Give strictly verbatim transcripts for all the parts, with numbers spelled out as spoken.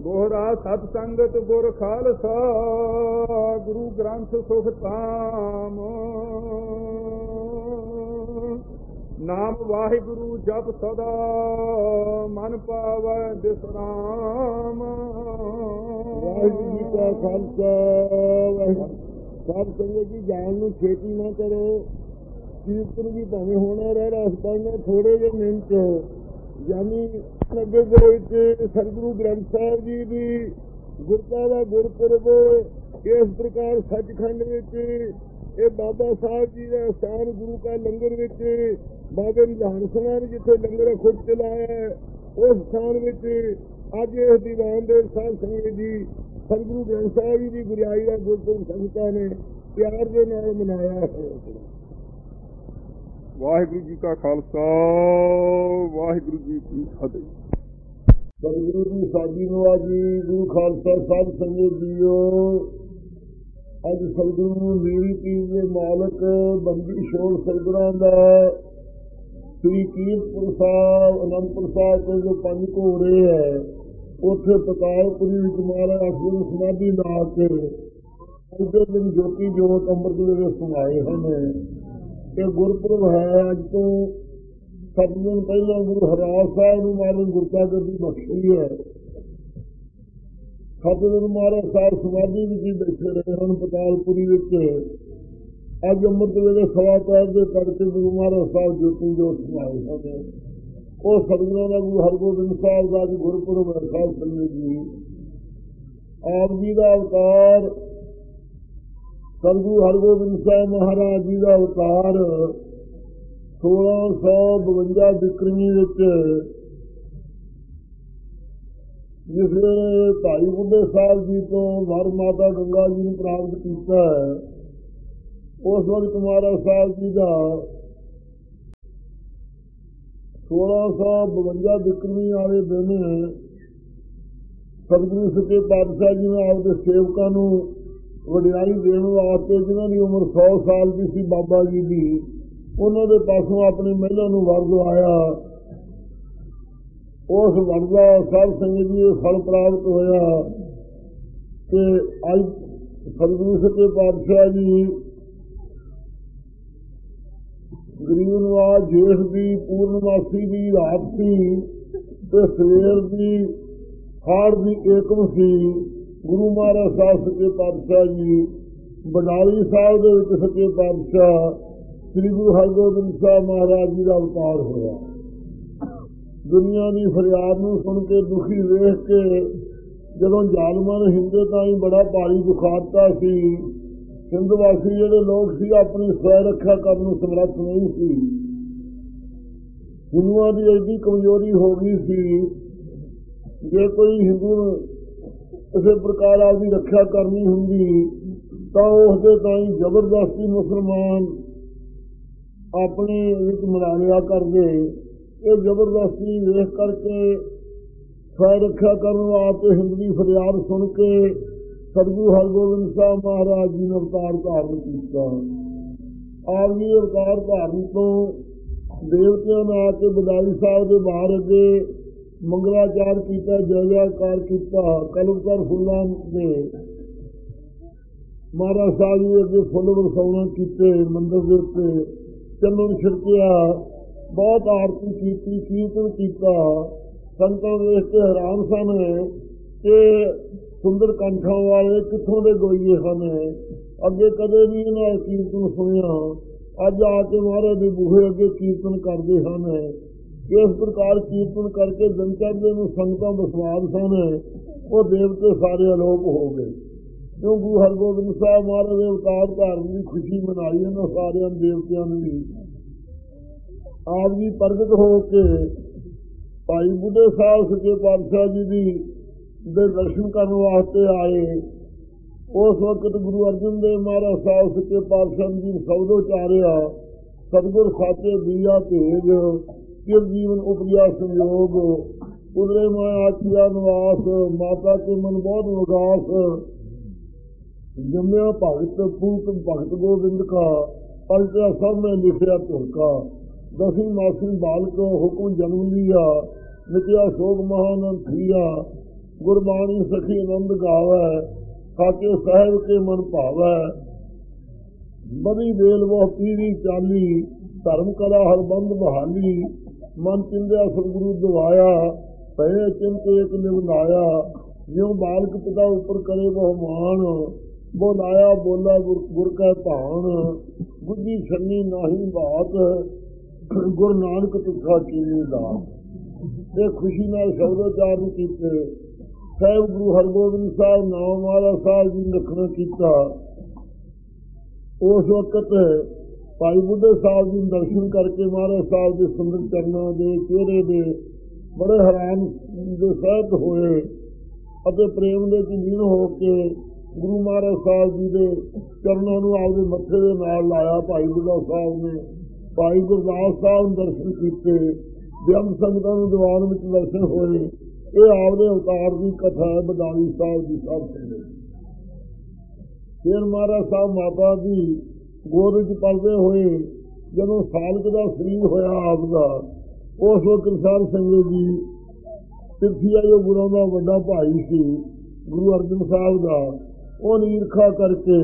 ਗੋਹਰਾ ਸਤ ਸੰਗਤ ਗੁਰ ਖਾਲਸਾ ਗੁਰੂ ਗ੍ਰੰਥ ਸੁਖ ਧਾਮ। ਨਾਮ ਵਾਹਿਗੁਰੂ ਜਪ ਸਦਾ ਮਨ ਪਾਵੈ ਬਿਸਰਾਮ। ਵਾਹਿਗੁਰੂ ਜੀ ਕਾ ਖਾਲਸਾ ਵਾਹਿਗੁਰੂ। ਸਾਧ ਸੰਗਤ ਜੀ ਜਾਣ ਨੂੰ ਛੇਤੀ ਨਾ ਕਰੋ। ਕੀਰਤਨ ਵੀ ਭਾਵੇਂ ਹੋਣਾ ਰਹਿ ਰਸ ਪੜ੍ਹਨਾ ਥੋੜੇ ਜਿਹੇ ਮਿੰਟ ਯਾਨੀ ਅੱਗੇ ਦੇ ਵਿੱਚ ਸਤਿਗੁਰੂ ਗ੍ਰੰਥ ਸਾਹਿਬ ਜੀ ਦੀ ਗੁਰਤਾ ਦਾ ਗੁਰਪੁਰਬ ਇਸ ਪ੍ਰਕਾਰ ਸੱਚਖੰਡ ਵਿੱਚ ਇਹ ਬਾਬਾ ਸਾਹਿਬ ਜੀ ਦਾ ਸਥਾਨ ਗੁਰੂ ਕਾ ਲੰਗਰ ਵਿੱਚ ਬਾਬੇ ਨਿਧਾਨ ਸਿੰਘਾਂ ਨੇ ਜਿੱਥੇ ਲੰਗਰ ਖੁਦ ਚਲਾਇਆ ਉਸ ਸਥਾਨ ਵਿੱਚ ਅੱਜ ਇਸ ਦੀਵਾਨ ਦੇ ਸਾਧ ਸੰਗਤ ਜੀ ਸਤਿਗੁਰੂ ਗ੍ਰੰਥ ਸਾਹਿਬ ਜੀ ਦੀ ਗੁਰਿਆਈ ਦਾ ਗੁਰਪੁਰਬ ਸੰਗਤਾਂ ਨੇ ਪਿਆਰ ਦੇ ਨਾਲ ਮਨਾਇਆ ਹੈ। ਵਾਹਿਗੁਰੂ ਜੀ ਕਾ ਖਾਲਸਾ ਵਾਹਿਗੁਰੂ ਜੀ ਕੀ ਫਤਿਹ। ਸਤਿਗੁਰੂ ਦੀ ਸਾਜੀ ਨਵਾਜੀ ਗੁਰੂ ਖਾਲਸਾ ਸਾਹਿਬ ਸੰਗਤ ਜੀਓ। ਅੱਜ ਸਤਿਗੁਰੂ ਮੇਰੀ ਪੀਰ ਦੇ ਮਾਲਕ ਬੰਦੀ ਛੋੜ ਸਤਿਗੁਰਾਂ ਦਾ ਸ੍ਰੀ ਕੀਰਤਪੁਰ ਸਾਹਿਬ ਅਨੰਦਪੁਰ ਸਾਹਿਬ ਤੋਂ ਜੋ ਪੰਜ ਘੋੜੇ ਹੈ ਉੱਥੇ ਪਤਾਲਪੁਰੀ ਵਿੱਚ ਮਹਾਰਾਜ ਅਸਲ ਸਮਾਧੀ ਲਾ ਕੇ ਉਸੇ ਦਿਨ ਜੋਤੀ ਜੋਤ ਅੰਮ੍ਰਿਤ ਵੇਲੇ ਸਮਾਏ ਹਨ। ਇਹ ਗੁਰਪੁਰਬ ਹੈ। ਅੱਜ ਤੋਂ ਸੱਤ ਦਿਨ ਪਹਿਲਾਂ ਗੁਰੂ ਹਰਿਰਾਜ ਸਾਹਿਬ ਨੂੰ ਮਹਾਰਾਜ ਗੁਰਤਾ ਗੱਦੀ ਬਖਸ਼ੀ ਹੈ। ਸੱਤ ਦਿਨ ਮਹਾਰਾਜ ਸਾਹਿਬ ਸਮਾਧੀ ਵਿੱਚ ਹੀ ਬੈਠੇ ਰਹੇ ਹਨ ਪਤਾਲਪੁਰੀ ਵਿੱਚ। ਅੱਜ ਅੰਮ੍ਰਿਤ ਵੇਲੇ ਸਵਾ ਪੈਰ ਦੇ ਤੜਕੇ ਗੁਰੂ ਮਹਾਰਾਜ ਸਾਹਿਬ ਜੋਤੀ ਜੋਤ ਸਮਾਏ ਹਨ। ਉਹ ਸਤਿਗੁਰਾਂ ਦਾ ਗੁਰੂ ਹਰਗੋਬਿੰਦ ਸਾਹਿਬ ਦਾ ਅੱਜ ਗੁਰਪੁਰਬ ਹੈ। ਸਾਹਿਬ ਸੰਗਤ ਜੀ ਆਪ ਜੀ ਦਾ ਅਵਤਾਰ ਸਤਿਗੁਰੂ ਹਰਗੋਬਿੰਦ ਸਾਹਿਬ ਮਹਾਰਾਜ ਜੀ ਦਾ ਅਵਤਾਰ ਸੋਲਾਂ ਸੌ ਬਵੰਜਾ ਬਿਕਰਮੀ ਵਿੱਚ ਜਿਸ ਵੇਲੇ ਭਾਈ ਬੁੱਢੇ ਸਾਹਿਬ ਜੀ ਤੋਂ ਵਰ ਮਾਤਾ ਗੰਗਾ ਜੀ ਨੂੰ ਪ੍ਰਾਪਤ ਕੀਤਾ ਹੈ ਉਸ ਵਕਤ ਮਹਾਰਾਜ ਸਾਹਿਬ ਜੀ ਦਾ ਸੋਲਾਂ ਸੌ ਬਵੰਜਾ ਬਿਕਰਮੀ ਵਾਲੇ ਦਿਨ ਸਤਿਗੁਰੂ ਸੱਚੇ ਪਾਤਸ਼ਾਹ ਜੀ ਨੇ ਆਪਦੇ ਸੇਵਕਾਂ ਨੂੰ ਵਡਿਆਈ ਦੇਣ ਵਾਸਤੇ ਜਿਨ੍ਹਾਂ ਦੀ ਉਮਰ ਸੌ ਸਾਲ ਦੀ ਸੀ ਬਾਬਾ ਜੀ ਦੀ ਉਹਨਾਂ ਦੇ ਪਾਸੋਂ ਆਪਣੇ ਮਹਿਲਾਂ ਨੂੰ ਵਰ ਦਵਾਇਆ। ਉਸ ਵਰ ਦਾ ਸਾਧ ਸੰਗਤ ਜੀ ਫਲ ਪ੍ਰਾਪਤ ਹੋਇਆ ਕਿ ਅੱਜ ਸਤਿਗੁਰੂ ਸੱਚੇ ਪਾਤਸ਼ਾਹ ਜੀ ਗਰੀਬ ਨਵਾਜ਼ ਜੇਠ ਦੀ ਪੂਰਨਮਾਸੀ ਦੀ ਰਾਤ ਸੀ ਤੇ ਸਵੇਰ ਦੀ ਹਾੜ ਦੀ ਏਕਮ ਸੀ। ਗੁਰੂ ਮਹਾਰਾਜ ਸਾਹਿਬ ਸੱਚੇ ਪਾਤਸ਼ਾਹ ਜੀ ਬਡਾਲੀ ਸਾਹਿਬ ਦੇ ਵਿੱਚ ਸੱਚੇ ਪਾਤਸ਼ਾਹ ਸ੍ਰੀ ਗੁਰੂ ਹਰਗੋਬਿੰਦ ਸਾਹਿਬ ਮਹਾਰਾਜ ਜੀ ਦਾ ਅਵਤਾਰ ਹੋਇਆ। ਦੁਨੀਆ ਦੀ ਫਰਿਆਦ ਨੂੰ ਸੁਣ ਕੇ ਦੁਖੀ ਵੇਖ ਕੇ ਜਦੋਂ ਜ਼ਾਲਮਾਂ ਨੇ ਹਿੰਦੇ ਤਾਂ ਹੀ ਬੜਾ ਭਾਰੀ ਦੁਖਾਤਾ ਸੀ। ਹਿੰਦ ਵਾਸੀ ਜਿਹੜੇ ਲੋਕ ਸੀ ਆਪਣੀ ਸਵੈ ਰੱਖਿਆ ਕਰਨ ਨੂੰ ਸਮਰੱਥ ਨਹੀਂ ਸੀ। ਹਿੰਦੂਆਂ ਦੀ ਐਡੀ ਕਮਜ਼ੋਰੀ ਹੋ ਗਈ ਸੀ ਜੇ ਕੋਈ ਹਿੰਦੂ ਕਿਸੇ ਪ੍ਰਕਾਰ ਆਪਦੀ ਰੱਖਿਆ ਕਰਨੀ ਹੁੰਦੀ ਤਾਂ ਉਸਦੇ ਤਾਈਂ ਜ਼ਬਰਦਸਤੀ ਮੁਸਲਮਾਨ ਆਪਣੇ ਵਿੱਚ ਮਿਲਾ ਲਿਆ ਕਰਦੇ। ਇਹ ਜ਼ਬਰਦਸਤੀ ਵੇਖ ਕਰਕੇ ਸਵੈ ਰੱਖਿਆ ਕਰਨ ਵਾਸਤੇ ਹਿੰਦ ਦੀ ਫਰਿਆਦ ਸੁਣ ਕੇ ਸਤਿਗੁਰੂ ਹਰਗੋਬਿੰਦ ਸਾਹਿਬ ਮਹਾਰਾਜ ਜੀ ਨੇ ਅਵਤਾਰ ਧਾਰਨ ਕੀਤਾ। ਆਪ ਜੀ ਅਵਤਾਰ ਧਾਰਨ ਤੋਂ ਦੇਵਤਿਆਂ ਨੇ ਆ ਕੇ ਬਦਾਲੀ ਸਾਹਿਬ ਦੇ ਬਾਹਰ ਅੱਗੇ ਮੰਗਲਾਚਾਰ ਕੀਤਾ, ਜੈ ਜੈਕਾਰ ਕੀਤਾ। ਕਲਮਕਾਰ ਫੁੱਲਾਂ ਦੇ ਮਹਾਰਾਜ ਸਾਹਿਬ ਜੀ ਅੱਗੇ ਫੁੱਲ ਵਰਸਾਉਣਾ ਕੀਤੇ। ਮੰਦਰ ਦੇ ਉੱਤੇ ਚੰਨਣ ਛਿੜਕਿਆ, ਬਹੁਤ ਆਰਤੀ ਕੀਤੀ, ਕੀਰਤਨ ਕੀਤਾ। ਸੰਤਾਂ ਵੇਖ ਕੇ ਹੈਰਾਨ ਸਨ ਕਿ ਸੁੰਦਰ ਕੰਠਾਂ ਵਾਲੇ ਕਿੱਥੋਂ ਦੇ ਗੋਈਏ ਹਨ। ਅੱਗੇ ਕਦੇ ਵੀ ਇਹਨਾਂ ਕੀਰਤਨ ਸੁਣਿਆ। ਅੱਜ ਆ ਕੇ ਮਹਾਰਾਜ ਦੇ ਬੂਹੇ ਅੱਗੇ ਕੀਰਤਨ ਕਰਦੇ ਹਨ। ਇਸ ਪ੍ਰਕਾਰ ਕੀਰਤਨ ਕਰਕੇ ਦਿਨ ਚੜ੍ਹਦੇ ਨੂੰ ਸੰਗਤਾਂ ਵਿਸ਼ਵਾਸ ਸਨ ਉਹ ਦੇਵਤੇ ਸਾਰੇ ਅਲੋਪ ਹੋ ਗਏ। ਕਿਉਂ ਗੁਰੂ ਹਰਗੋਬਿੰਦ ਸਾਹਿਬ ਮਹਾਰਾਜ ਦੇ ਅਵਤਾਰ ਧਾਰਨ ਦੀ ਖੁਸ਼ੀ ਮਨਾਈ ਇਹਨਾਂ ਸਾਰਿਆਂ ਦੇਵਤਿਆਂ ਨੇ ਵੀ। ਆਪ ਜੀ ਪ੍ਰਗਟ ਹੋ ਕੇ ਭਾਈ ਬੁੱਢੇ ਸਾਹਿਬ ਸੱਚੇ ਪਾਤਸ਼ਾਹ ਜੀ ਦੀ ਦੇ ਦਰਸ਼ਨ ਕਰਨ ਵਾਸਤੇ ਆਏ। ਉਸ ਵਕਤ ਗੁਰੂ ਅਰਜਨ ਦੇਵ ਮਹਾਰਾਜ ਸਾਹਿਬ ਸੱਚੇ ਪਾਤਸ਼ਾਹ ਜੀ ਸਬਦੋ ਚਾਰਿਆ ਸਤਿਗੁਰ ਸਾਚੇ ਦੀਆ ਭੇਜ ਚਿਰ ਜੀਵਨ ਉਪਜਿਆ ਸੰਯੋਗ ਉਦਰੇ ਮੈਂ ਆਖਿਆ ਨਿਵਾਸ ਮਾਤਾ ਕੇ ਮਨ ਬਹੁਤ ਉਦਾਸ ਜੰਮਿਆ ਭਗਤ ਪੂਤ ਭਗਤ ਗੋਬਿੰਦ ਕਾ ਪਲਟਿਆ ਸਭ ਮੈਂ ਲਿਖਿਆ ਤੁਰਕਾ ਦਸवीं मासी बालक हुक्म जन्म लिया मिटिया शोक महानंद थिया ਗੁਰਬਾਣੀ ਸਖੀ ਆਨੰਦ ਗਾਵੈ, ਸਾਚੇ ਸਾਹਿਬ ਕੇ ਮਨ ਭਾਵੈ। ਬੜੀ ਵੇਲ ਬਹੁ ਪੀਰੀ ਚਾਲੀ, ਧਰਮ ਕਲਾ ਹਰ ਬੰਦ ਬਹਾਲੀ। ਮਨ ਚਿੰਦਿਆ ਸਤਿਗੁਰੂ ਦਵਾਇਆ, ਪਏ ਚਿੰਤ ਏਕ ਨਿਵਨਾਇਆ। ਜਿਉ ਬਾਲਕ ਪਿਤਾ ਉੱਪਰ ਕਰੇ ਬਹੁ ਮਾਨ, ਬੋਲਾਇਆ ਬੋਲਾ ਗੁਰ ਗੁਰ ਕੈ ਭਾਣ। ਬੁੱਧੀ ਛੰਨੀ ਨਾਹੀ ਬਾਤ, ਗੁਰੂ ਨਾਨਕ ਤੁਖਾ ਕੀਨੀ ਦਾਤ। ਇਹ ਖੁਸ਼ੀ ਨਾਲ ਸ਼ਬਦੋਚਾਰਨ ਕੀਤੇ। ਸਾਹਿਬ ਗੁਰੂ ਹਰਗੋਬਿੰਦ ਸਾਹਿਬ ਨਾਮ ਵਾਲਾ ਸਾਹਿਬ ਜੀ ਰੱਖਣਾ ਕੀਤਾ। ਉਸ ਵਕਤ ਭਾਈ ਬੁੱਢੇ ਸਾਹਿਬ ਜੀ ਨੂੰ ਦਰਸ਼ਨ ਕਰਕੇ ਮਹਾਰਾਜ ਸਾਹਿਬ ਦੇ ਸੁੰਦਰ ਚਰਨਾਂ ਦੇ ਚਿਹਰੇ ਦੇ ਬੜੇ ਹੈਰਾਨ ਦੇ ਸਹਿਤ ਹੋਏ ਅਤੇ ਪ੍ਰੇਮ ਦੇ ਲੀਨ ਹੋ ਕੇ ਗੁਰੂ ਮਹਾਰਾਜ ਸਾਹਿਬ ਜੀ ਦੇ ਚਰਨਾਂ ਨੂੰ ਆਪਦੇ ਮੱਥੇ ਦੇ ਨਾਲ ਲਾਇਆ। ਭਾਈ ਬੁੱਢਾ ਸਾਹਿਬ ਨੇ ਭਾਈ ਗੁਰਦਾਸ ਸਾਹਿਬ ਨੂੰ ਦਰਸ਼ਨ ਕੀਤੇ। ਬਿਆਨ ਸੰਗਤਾਂ ਨੂੰ ਦੀਵਾਨ ਵਿੱਚ ਦਰਸ਼ਨ ਹੋਏ। ਇਹ ਆਪਦੇ ਅਵਤਾਰ ਦੀ ਕਥਾ ਹੈ ਬਦਾਲੀ ਸਾਹਿਬ ਦੀ ਸਭ ਸੁਣੇ। ਫਿਰ ਮਹਾਰਾਜ ਸਾਹਿਬ ਮਾਤਾ ਦੀ ਗੋਦ ਵਿੱਚ ਪਲਦੇ ਹੋਏ ਜਦੋਂ ਸਾਲਕ ਦਾ ਸਰੀਰ ਹੋਇਆ ਆਪ ਦਾ, ਉਸ ਵਕਤ ਸਾਧ ਸੰਗਤ ਜੀ ਤਿਰਥੀਆ ਜੋ ਗੁਰਾਂ ਦਾ ਵੱਡਾ ਭਾਈ ਸੀ ਗੁਰੂ ਅਰਜਨ ਸਾਹਿਬ ਦਾ, ਉਹ ਈਰਖਾ ਕਰਕੇ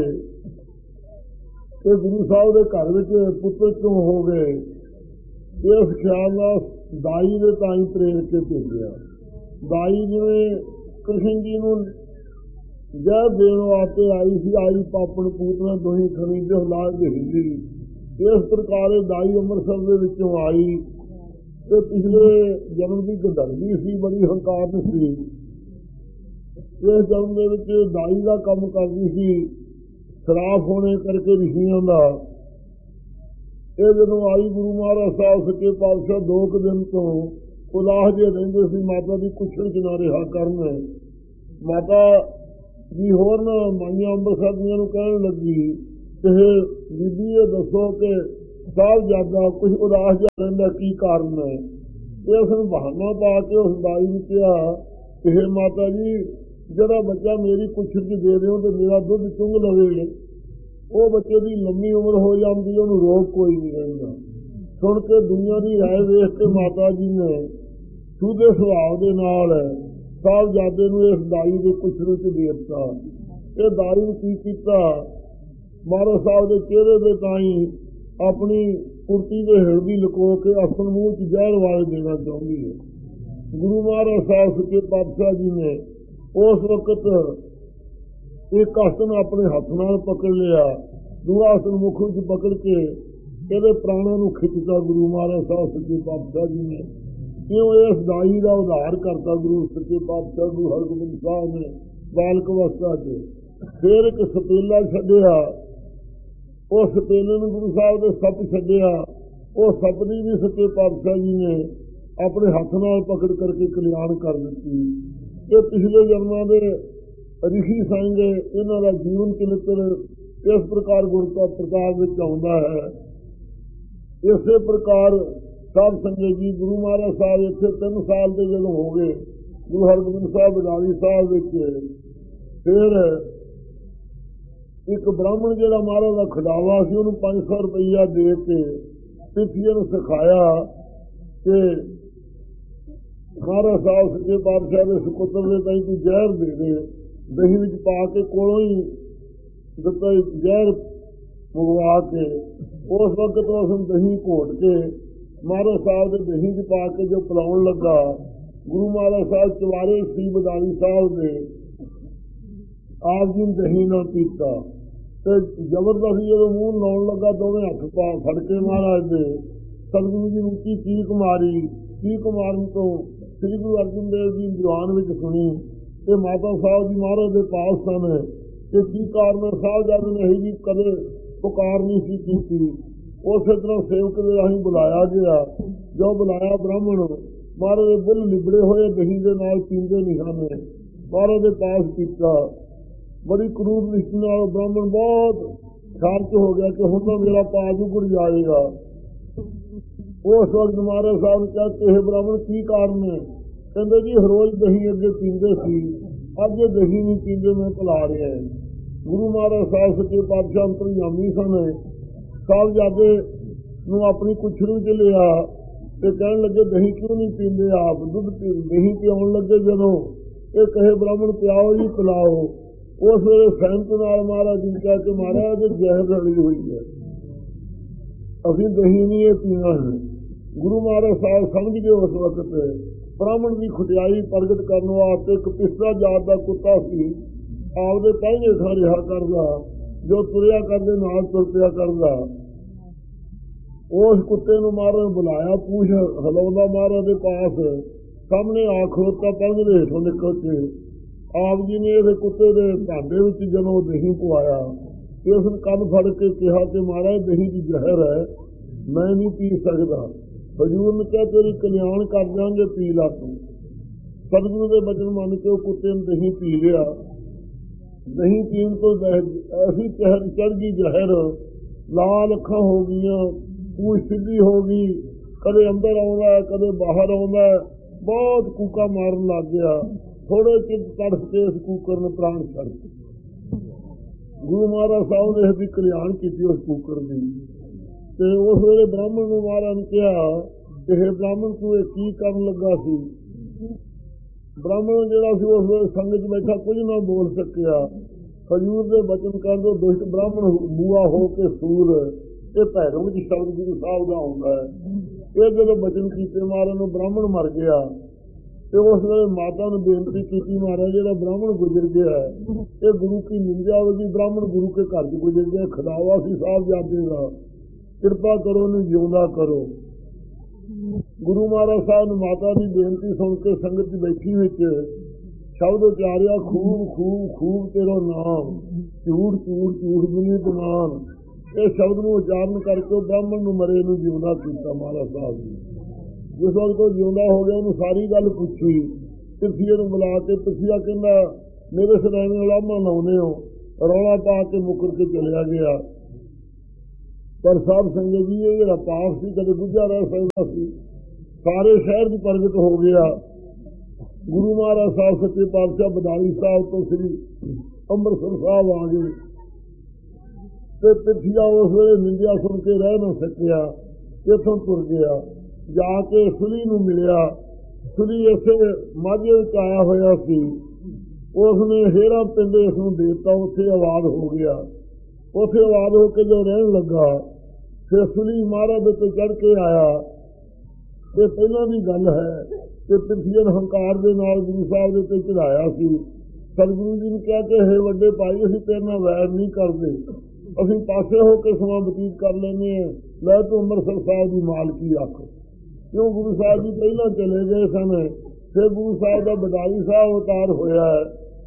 ਤੇ ਗੁਰੂ ਸਾਹਿਬ ਦੇ ਘਰ ਵਿੱਚ ਪੁੱਤਰ ਕਿਉਂ ਹੋ ਗਏ, ਇਸ ਖਿਆਲ ਨਾਲ ਦਾਈ ਦੇ ਤਾਈਂ ਪ੍ਰੇਰ ਕੇ ਭੇਜਿਆ। ਦਾਈ ਜਿਵੇਂ ਕ੍ਰਿਸ਼ਨ ਜੀ ਨੂੰ ਜੈ ਦੇਣ ਵਾਸਤੇ ਆਈ ਸੀ, ਆਈ ਪਾਪਣ ਪੂਤਨਾ ਦੋਹੀ ਖਣੀ ਦੇ ਹਲਾਜ ਦੇਹੀ। ਇਸ ਪ੍ਰਕਾਰ ਦਾਈ ਅੰਮ੍ਰਿਤਸਰ ਦੇ ਵਿੱਚੋਂ ਆਈ ਤੇ ਪਿਛਲੇ ਜਨਮ ਦੀ ਗੰਧਰਵੀ ਸੀ, ਬੜੀ ਹੰਕਾਰ ਸੀ। ਇਸ ਜਨਮ ਦੇ ਵਿੱਚ ਦਾਈ ਦਾ ਕੰਮ ਕਰਦੀ ਸੀ, ਸ਼ਰਾਫ ਹੋਣੇ ਕਰਕੇ ਰਿਸ਼ੀਆਂ ਦਾ। ਇਹ ਜਦੋਂ ਆਈ ਗੁਰੂ ਮਹਾਰਾਜ ਸਾਹਿਬ ਸੱਚੇ ਪਾਤਸ਼ਾਹ ਦੋ ਕੁ ਦਿਨ ਤੋਂ ਉਲਾਹ ਜੇ ਰਹਿੰਦੇ ਸੀ, ਮਾਤਾ ਦੀ ਕੁਛੜ ਚ ਨਾ ਰਿਹਾ ਕਰਨ। ਮਾਤਾ ਜੀ ਹੋਰ ਨਾ ਮਾਈਆਂ ਅੰਮ੍ਰਿਤਸਰ ਦੀਆਂ ਨੂੰ ਕਹਿਣ ਲੱਗੀ ਕਿ ਬੀਬੀ ਇਹ ਦੱਸੋ ਕਿ ਸਾਹਿਬਜ਼ਾਦਾ ਕੁਝ ਉਦਾਸ ਜਿਹਾ ਰਹਿੰਦਾ, ਕੀ ਕਾਰਨ ਹੈ? ਤੇ ਉਸ ਨੂੰ ਬਹਾਨਾ ਪਾ ਕੇ ਉਸ ਦਾਈ ਨੂੰ ਕਿਹਾ ਕਿ ਹੇ ਮਾਤਾ ਜੀ, ਜਿਹੜਾ ਬੱਚਾ ਮੇਰੀ ਕੁਛੜ ਚ ਦੇ ਦਿਓ ਤੇ ਮੇਰਾ ਦੁੱਧ ਚੁੰਘ ਲਵੇ, ਉਹ ਬੱਚੇ ਦੀ ਲੰਮੀ ਉਮਰ ਹੋ ਜਾਂਦੀ, ਉਹਨੂੰ ਰੋਗ ਕੋਈ ਨਹੀਂ ਰਹਿੰਦਾ। ਸੁਣ ਕੇ ਦੁਨੀਆ ਦੀ ਰਾਏ ਵੇਖ ਕੇ ਮਾਤਾ ਜੀ ਨੇ ਸੁਧੇ ਸੁਭਾਅ ਦੇ ਨਾਲ ਸਾਹਿਬਜ਼ਾਦੇ ਨੂੰ ਇਸ ਦਾਈ ਦੇ ਕੁਛੜ ਚ ਦੇ ਦਿੱਤਾ। ਇਹ ਦਾਈ ਨੂੰ ਕੀ ਕੀਤਾ, ਮਹਾਰਾਜ ਸਾਹਿਬ ਦੇ ਚਿਹਰੇ ਦੇ ਤਾਈਂ ਆਪਣੀ ਕੁਰਤੀ ਦੇ ਹਿਰਦੀ ਲੁਕੋ ਕੇ ਅਸਲ ਮੂੰਹ ਚ ਜ਼ਹਿਰ ਵਾਲੇ ਦੇਣਾ ਚਾਹੁੰਦੀ ਹੈ। ਗੁਰੂ ਮਹਾਰਾਜ ਸਾਹਿਬ ਸੱਚੇ ਪਾਤਸ਼ਾਹ ਜੀ ਨੇ ਉਸ ਵਕਤ ਇੱਕ ਆਸਨ ਆਪਣੇ ਹੱਥ ਨਾਲ ਪਕੜ ਲਿਆ, ਦੂਆ ਆਸਨ ਮੁੱਖ ਵਿੱਚ ਪਕੜ ਕੇ ਇਹਦੇ ਪ੍ਰਾਣਾਂ ਨੂੰ ਖਿੱਚਦਾ ਗੁਰੂ ਮਹਾਰਾਜ ਸਾਹਿਬ ਸੱਚੇ ਪਾਤਸ਼ਾਹ ਜੀ ਨੇ। ਕਿਉਂ ਇਸ ਦਾਈ ਦਾ ਉਧਾਰ ਕਰਤਾ ਗੁਰੂ ਸੱਚੇ ਪਾਤਸ਼ਾਹ ਗੁਰੂ ਹਰਗੋਬਿੰਦ ਸਾਹਿਬ ਨੇ ਬਾਲਕ ਅਵਸਥਾ ਚ। ਫਿਰ ਇੱਕ ਸਪੇਲਾ ਛੱਡਿਆ, ਉਹ ਸਪੇਲੇ ਨੂੰ ਗੁਰੂ ਸਾਹਿਬ ਦੇ ਸੱਪ ਛੱਡਿਆ। ਉਹ ਸੱਪ ਦੀ ਵੀ ਸੱਚੇ ਪਾਤਸ਼ਾਹ ਜੀ ਨੇ ਆਪਣੇ ਹੱਥ ਨਾਲ ਪਕੜ ਕਰਕੇ ਕਲਿਆਣ ਕਰ ਦਿੱਤੀ। ਇਹ ਪਿਛਲੇ ਜਨਮਾਂ ਦੇ ਰਿਸ਼ੀ ਸੰਗ, ਇਹਨਾਂ ਦਾ ਜੀਵਨ ਚਰਿੱਤਰ ਇਸ ਪ੍ਰਕਾਰ ਗੁਰਤਾ ਪ੍ਰਤਾਪ ਵਿੱਚ ਆਉਂਦਾ ਹੈ। ਇਸੇ ਪ੍ਰਕਾਰ ਸਾਧ ਸੰਗਤ ਜੀ ਗੁਰੂ ਮਹਾਰਾਜ ਸਾਹਿਬ ਇੱਥੇ ਤਿੰਨ ਸਾਲ ਦੇ ਜਦੋਂ ਹੋ ਗਏ, ਗੁਰੂ ਹਰਗੋਬਿੰਦ ਸਾਹਿਬ ਬਦਾਲੀ ਸਾਹਿਬ ਵਿੱਚ ਫਿਰ ਇੱਕ ਬ੍ਰਾਹਮਣ ਜਿਹੜਾ ਮਹਾਰਾਜ ਦਾ ਖਿਡਾਵਾ ਸੀ, ਉਹਨੂੰ ਪੰਜ ਸੌ ਰੁਪਈਆ ਦੇ ਕੇ ਤਿਥੀਏ ਨੂੰ ਸਿਖਾਇਆ ਕਿ ਮਹਾਰਾਜ ਸਾਹਿਬ ਸੱਚੇ ਪਾਤਸ਼ਾਹ ਦੇ ਸੁਪੁੱਤਰ ਦੇ ਤਾਈਂ ਤੂੰ ਜ਼ਹਿਰ ਦੇ ਦੇ। ਦਹੀਂ ਵਿੱਚ ਪਾ ਕੇ ਕੋਲੋਂ ਹੀ ਦਿੱਤਾ ਜ਼ਹਿਰ ਮੰਗਵਾ ਕੇ, ਉਸ ਵਕਤ ਉਸਨੂੰ ਦਹੀਂ ਘੋਟ ਕੇ ਮਹਾਰਾਜ ਸਾਹਿਬ ਦੇ ਦਹੀਂ ਚ ਪਾ ਕੇ ਜੋ ਪਿਲਾਉਣ ਲੱਗਾ, ਗੁਰੂ ਮਹਾਰਾਜ ਸਾਹਿਬ ਚਵਾਰੇ ਸੀ ਬਦਾਲੀ ਸਾਹਿਬ ਦੇ, ਆਪ ਜੀ ਨੇ ਦਹੀਂ ਨਾਲ ਪੀਤਾ ਤੇ ਜ਼ਬਰਦਸਤੀ ਜਦੋਂ ਮੂੰਹ ਲਾਉਣ ਲੱਗਾ ਦੋਵੇਂ ਹੱਥ ਪਾ ਫੜ ਕੇ ਮਹਾਰਾਜ ਦੇ ਸਤਿਗੁਰੂ ਜੀ ਨੂੰ ਉੱਚੀ ਚੀਕ ਮਾਰੀ। ਚੀਕ ਮਾਰਨ ਤੋਂ ਸ੍ਰੀ ਗੁਰੂ ਅਰਜਨ ਦੇਵ ਜੀ ਦੀਵਾਨ ਵਿੱਚ ਸੁਣੀ ਤੇ ਮਾਤਾ ਸਾਹਿਬ ਜੀ ਮਹਾਰਾਜ ਦੇ ਪਾਸ ਸਨ ਤੇ ਕੀ ਕਾਰਨ ਸਾਹਿਬਜ਼ਾਦੇ ਨੇ ਇਹੀ ਜੀ ਕਦੇ ਪੁਕਾਰ ਨਹੀਂ ਸੀ ਕੀਤੀ। ਉਸੇ ਤਰ੍ਹਾਂ ਸੇਵਕ ਦੇ ਰਾਹੀਂ ਬੁਲਾਇਆ ਗਿਆ। ਜੋ ਬੁਲਾਇਆ ਬ੍ਰਾਹਮਣ ਮਹਾਰਾਜ ਦੇ ਬੁੱਲ ਲਿਬੜੇ ਹੋਏ ਦਹੀਂ ਦੇ ਨਾਲ ਪੀਂਦੇ ਨਹੀਂ ਹਨ, ਮਹਾਰਾਜ ਦੇ ਪਾਸ ਕੀਤਾ। ਬੜੀ ਕਰੂਰ ਨਿਸ਼ਟ ਨਾਲ ਬ੍ਰਾਹਮਣ ਬਹੁਤ ਸ਼ਾਂਤ ਹੋ ਗਿਆ ਕਿ ਹੁਣ ਤਾਂ ਮੇਰਾ ਪਾਜ ਉਗੜ ਜਾਏਗਾ। ਉਸ ਵਕਤ ਮਹਾਰਾਜ ਸਾਹਿਬ ਨੇ ਕਿਹਾ ਕਿ ਇਹ ਬ੍ਰਾਹਮਣ ਕੀ ਕਾਰਨ ਹੈ? ਕਹਿੰਦੇ ਜੀ ਰੋਜ਼ ਦਹੀਂ ਅੱਗੇ ਪੀਂਦੇ ਸੀ, ਅੱਜ ਇਹ ਦਹੀਂ ਨਹੀਂ ਪੀਂਦੇ, ਮੈਂ ਭੁਲਾ ਰਿਹਾ। ਗੁਰੂ ਮਹਾਰਾਜ ਸਾਹਿਬ ਸੱਚੇ ਪਾਤਸ਼ਾਹ ਅੰਤਰਜਾਮੀ ਸਨ। ਸਾਹਿਬਜ਼ਾਦੇ ਨੂੰ ਆਪਣੀ ਕੁਛੜੂ ਚ ਲਿਆ ਤੇ ਕਹਿਣ ਲੱਗੇ ਦਹੀਂ ਕਿਉਂ ਨਹੀਂ ਪੀਂਦੇ ਆਪ? ਦੁੱਧ ਪੀ ਦਹੀਂ ਪਿਆਉਣ ਲੱਗੇ ਜਦੋਂ ਇਹ ਕਹੇ ਬ੍ਰਾਹਮਣ ਪਿਆਓ ਜੀ ਪਿਲਾਓ। ਉਸ ਵੇਲੇ ਸਹਿਮਤ ਨਾਲ ਮਹਾਰਾਜ ਜੀ ਕਹਿ ਕੇ ਮਾਰਿਆ ਤੇ ਜ਼ਹਿਰ ਰਲੀ ਹੋਈ ਹੈ, ਅਸੀਂ ਦਹੀਂ ਨਹੀਂ ਇਹ ਪੀਣਾ ਹੈ। ਗੁਰੂ ਮਹਾਰਾਜ ਸਾਹਿਬ ਸਮਝ ਗਏ ਉਸ ਵਕਤ ਬ੍ਰਾਹਮਣ ਦੀ ਖੁਟਿਆਈ ਪ੍ਰਗਟ ਕਰਨ ਵਾਸਤੇ ਇੱਕ ਪਿਸਰਾ ਜਾਤ ਦਾ ਕੁੱਤਾ ਸੀ, ਆਪਦੇ ਪਹਿਲੇ ਥਾਂ ਰਿਹਾ ਕਰਦਾ, ਜੋ ਤੁਰਿਆ ਕਰਦੇ ਨਾਲ ਤੁਰ ਪਿਆ ਕਰਦਾ। ਉਸ ਕੁੱਤੇ ਨੂੰ ਮਹਾਰਾਜ ਬੁਲਾਇਆ, ਪੂਛ ਹਿਲਾਉਂਦਾ ਮਹਾਰਾਜ ਦੇ ਪਾਸ, ਸਾਹਮਣੇ ਆ ਖਲੋਤਾ ਪਹਿਲੇ ਦੇ ਹੇਠੋਂ ਨਿਕਲ ਕੇ। ਆਪ ਜੀ ਨੇ ਇਹਦੇ ਕੁੱਤੇ ਦੇ ਭਾਂਡੇ ਵਿੱਚ ਜਦੋਂ ਦਹੀਂ ਪਵਾਇਆ ਤੇ ਉਸ ਨੂੰ ਕੰਨ ਫੜ ਕੇ ਕਿਹਾ ਕਿ ਮਹਾਰਾਜ ਦਹੀਂ ਦੀ ਜ਼ਹਿਰ ਹੈ, ਮੈਂ ਨਹੀਂ ਪੀ ਸਕਦਾ। ਹਜ਼ੂਰ ਨੇ ਕਿਹਾ ਤੇਰੀ ਕਲਿਆਣ ਕਰ ਦਿਆਂਗੇ, ਪੀ ਲਾ ਤੂੰ। ਸਤਿਗੁਰੂ ਦੇ ਬਚਨ ਮੰਨ ਕੇ ਉਹ ਕੁੱਤੇ ਨੂੰ ਦਹੀਂ ਪੀ ਲਿਆ। ਦਹੀਂ ਪੀਣ ਤੋਂ ਐਸੀ ਚਹਿਰ ਚੜ੍ਹ ਗਈ ਜ਼ਹਿਰ, ਲਾਲ ਅੱਖਾਂ ਹੋ ਗਈਆਂ, ਪੂਛ ਸਿੱਧੀ ਹੋ ਗਈ, ਕਦੇ ਅੰਦਰ ਆਉਂਦਾ ਕਦੇ ਬਾਹਰ ਆਉਂਦਾ, ਬਹੁਤ ਕੂਕਾ ਮਾਰਨ ਲੱਗ ਗਿਆ। ਥੋੜੇ ਚਿਰ ਤੜਫ ਕੇ ਇਸ ਕੂਕਰ ਨੇ ਪ੍ਰਾਣ ਛੱਡ ਦਿੱਤੇ। ਗੁਰੂ ਮਹਾਰਾਜ ਸਾਹਿਬ ਨੇ ਇਸਦੀ ਕਲਿਆਣ ਕੀਤੀ ਉਸ ਕੂਕਰ ਦੀ। ਤੇ ਉਸ ਵੇਲੇ ਬ੍ਰਾਹਮਣ ਨੂੰ ਮਹਾਰਾਜ ਨੇ ਕਿਹਾ ਕਿ ਇਹ ਬ੍ਰਾਹਮਣ ਤੂੰ ਇਹ ਕੀ ਕਰਨ ਲੱਗਾ ਸੀ। ਬ੍ਰਾਹਮਣ ਜਿਹੜਾ ਸੀ ਉਸ ਵੇਲੇ ਸੰਗਤ 'ਚ ਬੈਠਾ ਕੁਝ ਨਾ ਬੋਲ ਸਕਿਆ। ਹਜ਼ੂਰ ਦੇ ਬਚਨ ਕਰਦੇ ਦੁਸ਼ਟ ਬ੍ਰਾਹਮਣ ਬੂਆ ਹੋ ਕੇ ਸੂਰ, ਇਹ ਭੈਰੋਂ ਵਿੱਚ ਸ਼ਬਦ ਗੁਰੂ ਸਾਹਿਬ ਦਾ ਆਉਂਦਾ ਹੈ। ਇਹ ਜਦੋਂ ਬਚਨ ਕੀਤੇ ਮਹਾਰਾਜ ਨੂੰ ਬ੍ਰਾਹਮਣ ਮਰ ਗਿਆ ਤੇ ਉਸ ਵੇਲੇ ਮਾਤਾ ਨੂੰ ਬੇਨਤੀ ਕੀਤੀ, ਮਹਾਰਾਜ ਜਿਹੜਾ ਬ੍ਰਾਹਮਣ ਗੁਜ਼ਰ ਗਿਆ ਇਹ ਗੁਰੂ ਕੀ ਨਿੰਦਿਆ ਹੋਵੇਗੀ, ਬ੍ਰਾਹਮਣ ਗੁਰੂ ਕੇ ਘਰ 'ਚ ਗੁਜ਼ਰ ਗਿਆ, ਖਦਾਵਾ ਸੀ ਸਾਹਿਬ ਜਾਦੇ ਦਾ, ਕਿਰਪਾ ਕਰੋ ਉਹਨੂੰ ਜਿਉਂਦਾ ਕਰੋ। ਗੁਰੂ ਮਹਾਰਾਜ ਸਾਹਿਬ ਨੂੰ ਮਾਤਾ ਦੀ ਬੇਨਤੀ ਸੁਣ ਕੇ ਸੰਗਤ 'ਚ ਬੈਠੀ ਵਿੱਚ ਸ਼ਬਦ ਉਚਾਰਿਆ, ਖੂਬ ਖੂਬ ਖੂਬ ਤੇਰਾ ਨਾਮ, ਝੂਠ ਝੂਠ ਝੂਠ ਬੁਨੀ ਤਮਾਨ। ਇਹ ਸ਼ਬਦ ਨੂੰ ਉਚਾਰਨ ਕਰਕੇ ਉਹ ਬ੍ਰਾਹਮਣ ਨੂੰ ਮਰੇ ਨੂੰ ਜਿਉਂਦਾ ਕੀਤਾ ਮਹਾਰਾਜ ਸਾਹਿਬ ਨੇ। ਜਿਸ ਵਕਤ ਉਹ ਜਿਉਂਦਾ ਹੋ ਗਿਆ ਉਹਨੂੰ ਸਾਰੀ ਗੱਲ ਪੁੱਛੀ, ਪਿਰਥੀਏ ਨੂੰ ਬੁਲਾ ਕੇ। ਪਿਰਥੀਆ ਕਹਿੰਦਾ ਮੇਰੇ ਸदैव ਉਲਾਮਾ ਲਾਉਂਦੇ ਹੋ, ਰੌਲਾ ਪਾ ਕੇ ਮੁੱਕਰ ਕੇ ਚਲਿਆ ਗਿਆ। ਪਰ ਸਾਧ ਸੰਗਤ ਜੀ ਇਹ ਜਿਹੜਾ ਪਾਪ ਸੀ ਕਦੇ ਬੁੱਝਾ ਰਹਿ ਸਕਦਾ ਸੀ, ਸਾਰੇ ਸ਼ਹਿਰ 'ਚ ਪ੍ਰਗਟ ਹੋ ਗਿਆ। ਗੁਰੂ ਮਹਾਰਾਜ ਸਾਹਿਬ ਸੱਚੇ ਪਾਤਸ਼ਾਹ ਬਦਾਲੀ ਸਾਹਿਬ ਤੋਂ ਸ੍ਰੀ ਅੰਮ੍ਰਿਤਸਰ ਸਾਹਿਬ ਆ ਗਏ ਤੇ ਪਿਰਥੀਆ ਉਸ ਵੇਲੇ ਨਿੰਦਿਆ ਸੁਣ ਕੇ ਰਹਿ ਨਾ ਸਕਿਆ, ਇੱਥੋਂ ਤੁਰ ਗਿਆ, ਜਾ ਕੇ ਸੁਲੀ ਨੂੰ ਮਿਲਿਆ। ਸੁਲੀ ਇਸੇ ਮਾਝੇ ਵਿੱਚ ਆਇਆ ਹੋਇਆ ਸੀ, ਉਸਨੇ ਹੇਰਾ ਪਿੰਡ ਇਸ ਨੂੰ ਦੇ ਦਿੱਤਾ, ਉੱਥੇ ਆਵਾਜ਼ ਹੋ ਗਿਆ। ਉੱਥੇ ਆਵਾਜ਼ ਹੋ ਕੇ ਜੋ ਰਹਿਣ ਲੱਗਾ ਫਿਰ ਸੁਲੀ ਮਹਾਰਾਜ ਦੇ ਉੱਤੇ ਚੜ੍ਹ ਕੇ ਆਇਆ। ਇਹ ਪਹਿਲਾਂ ਦੀ ਗੱਲ ਹੈ ਕਿ ਪਿਰਥੀਆ ਨੇ ਹੰਕਾਰ ਦੇ ਨਾਲ ਗੁਰੂ ਸਾਹਿਬ ਦੇ ਉੱਤੇ ਚੜਾਇਆ ਸੀ। ਸਤਿਗੁਰੂ ਜੀ ਨੇ ਕਿਹਾ ਕਿ ਹੇ ਵੱਡੇ ਭਾਈ, ਅਸੀਂ ਤੇਰੇ ਨਾਲ ਵੈਰ ਨਹੀਂ ਕਰਦੇ, ਅਸੀਂ ਪਾਸੇ ਹੋ ਕੇ ਸਮਾਂ ਬਤੀਤ ਕਰ ਲੈਂਦੇ ਹਾਂ, ਲੈ ਤੂੰ ਅੰਮ੍ਰਿਤਸਰ ਸਾਹਿਬ ਦੀ ਮਾਲਕੀ ਰੱਖ। ਕਿਉਂ ਗੁਰੂ ਸਾਹਿਬ ਜੀ ਪਹਿਲਾਂ ਚਲੇ ਗਏ ਸਨ, ਫਿਰ ਗੁਰੂ ਸਾਹਿਬ ਦਾ ਬਡਾਲੀ ਸਾਹਿਬ ਅਵਤਾਰ ਹੋਇਆ ਹੈ।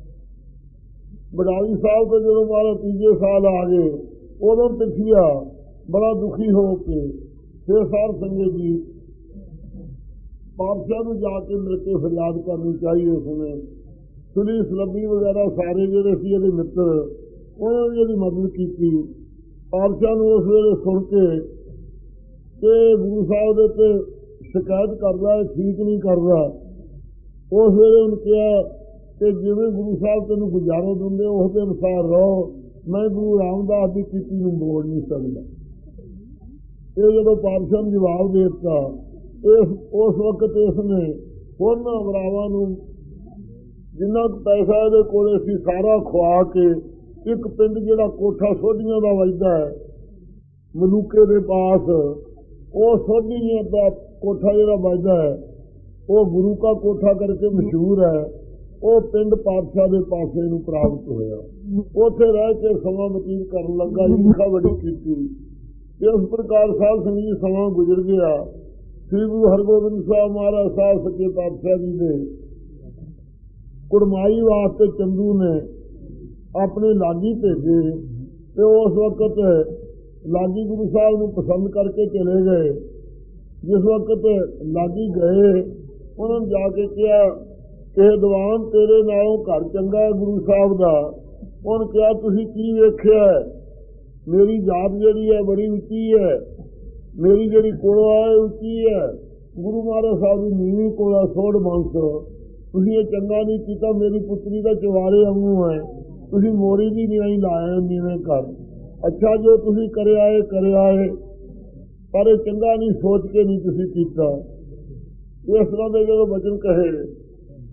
ਬਡਾਲੀ ਸਾਹਿਬ ਤੋਂ ਜਦੋਂ ਮਹਾਰਾਜ ਤੀਜੇ ਸਾਲ ਆ ਗਏ, ਉਦੋਂ ਪਿਰਥੀਆ ਬੜਾ ਦੁਖੀ ਹੋ ਕੇ ਫਿਰ ਸਾਧ ਸੰਗਤ ਜੀ ਪਾਤਸ਼ਾਹ ਨੂੰ ਜਾ ਕੇ ਮਿਲ ਕੇ ਫਰਿਆਦ ਕਰਨੀ ਚਾਹੀਏ। ਉਸਨੇ ਸੁਲੀ ਸਲੱਬੀ ਵਗੈਰਾ ਸਾਰੇ ਜਿਹੜੇ ਸੀ ਇਹਦੇ ਮਿੱਤਰ, ਉਹਨਾਂ ਨੇ ਇਹਦੀ ਮਦਦ ਕੀਤੀ। ਪਾਤਸ਼ਾਹ ਨੂੰ ਉਸ ਵੇਲੇ ਸੁਣ ਕੇ ਕਿ ਗੁਰੂ ਸਾਹਿਬ ਦੇ ਉੱਤੇ ਸ਼ਿਕਾਇਤ ਕਰਦਾ, ਠੀਕ ਨਹੀਂ ਕਰਦਾ, ਉਸ ਵੇਲੇ ਉਹਨੇ ਕਿਹਾ ਕਿ ਜਿਵੇਂ ਗੁਰੂ ਸਾਹਿਬ ਤੈਨੂੰ ਗੁਜ਼ਾਰਾ ਦਿੰਦੇ ਉਸ ਦੇ ਅਨੁਸਾਰ ਰਹੋ, ਮੈਂ ਗੁਰੂ ਰਾਮਦਾਸ ਦੀ ਕੀਤੀ ਨੂੰ ਮੋੜ ਨਹੀਂ ਸਕਦਾ। ਇਹ ਜਦੋਂ ਪਾਤਸ਼ਾਹ ਨੂੰ ਜਵਾਬ ਦੇ ਦਿੱਤਾ, ਇਸ ਉਸ ਵਕਤ ਇਸਨੇ ਹੋਰਨਾਂ ਵਰਾਵਾਂ ਨੂੰ ਜਿੰਨਾ ਕੁ ਪੈਸਾ ਇਹਦੇ ਕੋਲ ਸੀ ਸਾਰਾ ਖਵਾ ਕੇ ਇੱਕ ਪਿੰਡ ਜਿਹੜਾ ਕੋਠਾ ਸੋਧੀਆਂ ਦਾ ਵੱਜਦਾ ਹੈ ਮਲੂਕੇ ਦੇ ਪਾਸ, ਉਹ ਸੋਧੀਆਂ ਦਾ ਕੋਠਾ ਜਿਹੜਾ ਵੱਜਦਾ ਹੈ ਉਹ ਗੁਰੂ ਕਾ ਕੋਠਾ ਕਰਕੇ ਮਸ਼ਹੂਰ ਹੈ। ਉਹ ਪਿੰਡ ਪਾਤਸ਼ਾਹ ਦੇ ਪਾਸੇ ਨੂੰ ਪ੍ਰਾਪਤ ਹੋਇਆ। ਉੱਥੇ ਰਹਿ ਕੇ ਸਮਾਂ ਬਤੀਤ ਕਰਨ ਲੱਗਾ, ਈਰਖਾ ਬੜੀ ਕੀਤੀ। ਇਸ ਪ੍ਰਕਾਰ ਸਾਧ ਸੰਗਤ ਜੀ ਸਮਾਂ ਗੁਜ਼ਰ ਗਿਆ। ਸ੍ਰੀ ਗੁਰੂ ਹਰਗੋਬਿੰਦ ਸਾਹਿਬ ਮਹਾਰਾਜ ਸਾਹਿਬ ਸੱਚੇ ਪਾਤਸ਼ਾਹ ਜੀ ਦੇ ਕੁੜਮਾਈ ਵਾਸਤੇ ਚੰਦੂ ਨੇ ਆਪਣੇ ਲਾਗੀ ਭੇਜੇ ਤੇ ਉਸ ਵਕਤ ਲਾਗੀ ਗੁਰੂ ਸਾਹਿਬ ਨੂੰ ਪਸੰਦ ਕਰਕੇ ਚਲੇ ਗਏ। ਜਿਸ ਵਕਤ ਲਾਗੀ ਗਏ ਉਹਨਾਂ ਨੇ ਜਾ ਕੇ ਕਿਹਾ ਕਿ ਦੀਵਾਨ ਤੇਰੇ ਨਾਲੋਂ ਘਰ ਚੰਗਾ ਹੈ ਗੁਰੂ ਸਾਹਿਬ ਦਾ। ਉਹਨੇ ਕਿਹਾ ਤੁਸੀਂ ਕੀ ਵੇਖਿਆ, ਮੇਰੀ ਜਾਤ ਜਿਹੜੀ ਹੈ ਬੜੀ ਉੱਚੀ ਹੈ, ਮੇਰੀ ਜਿਹੜੀ ਕੋਲਾ ਹੈ ਉੱਚੀ ਹੈ, ਗੁਰੂ ਮਹਾਰਾਜ ਸਾਹਿਬ ਦੀ ਨੀਵੀਂ ਕੋਲਾ ਸੋੜ ਬੰਸ, ਤੁਸੀਂ ਇਹ ਚੰਗਾ ਨਹੀਂ ਕੀਤਾ, ਮੇਰੀ ਪੁੱਤਰੀ ਦਾ ਚਵਾਰੇ ਵਾਂਗੂ ਹੈ, ਤੁਸੀਂ ਮੋਰੀ ਦੀ ਨਿਆਈ ਲਾਇਆ ਨੀਵੇਂ ਕਰ। ਅੱਛਾ ਜੋ ਤੁਸੀਂ ਕਰਿਆ ਏ ਕਰਿਆ ਏ, ਪਰ ਇਹ ਚੰਗਾ ਨਹੀਂ ਸੋਚ ਕੇ ਨਹੀਂ ਤੁਸੀਂ ਕੀਤਾ। ਇਸ ਤਰ੍ਹਾਂ ਦੇ ਜਦੋਂ ਬਚਨ ਕਹੇ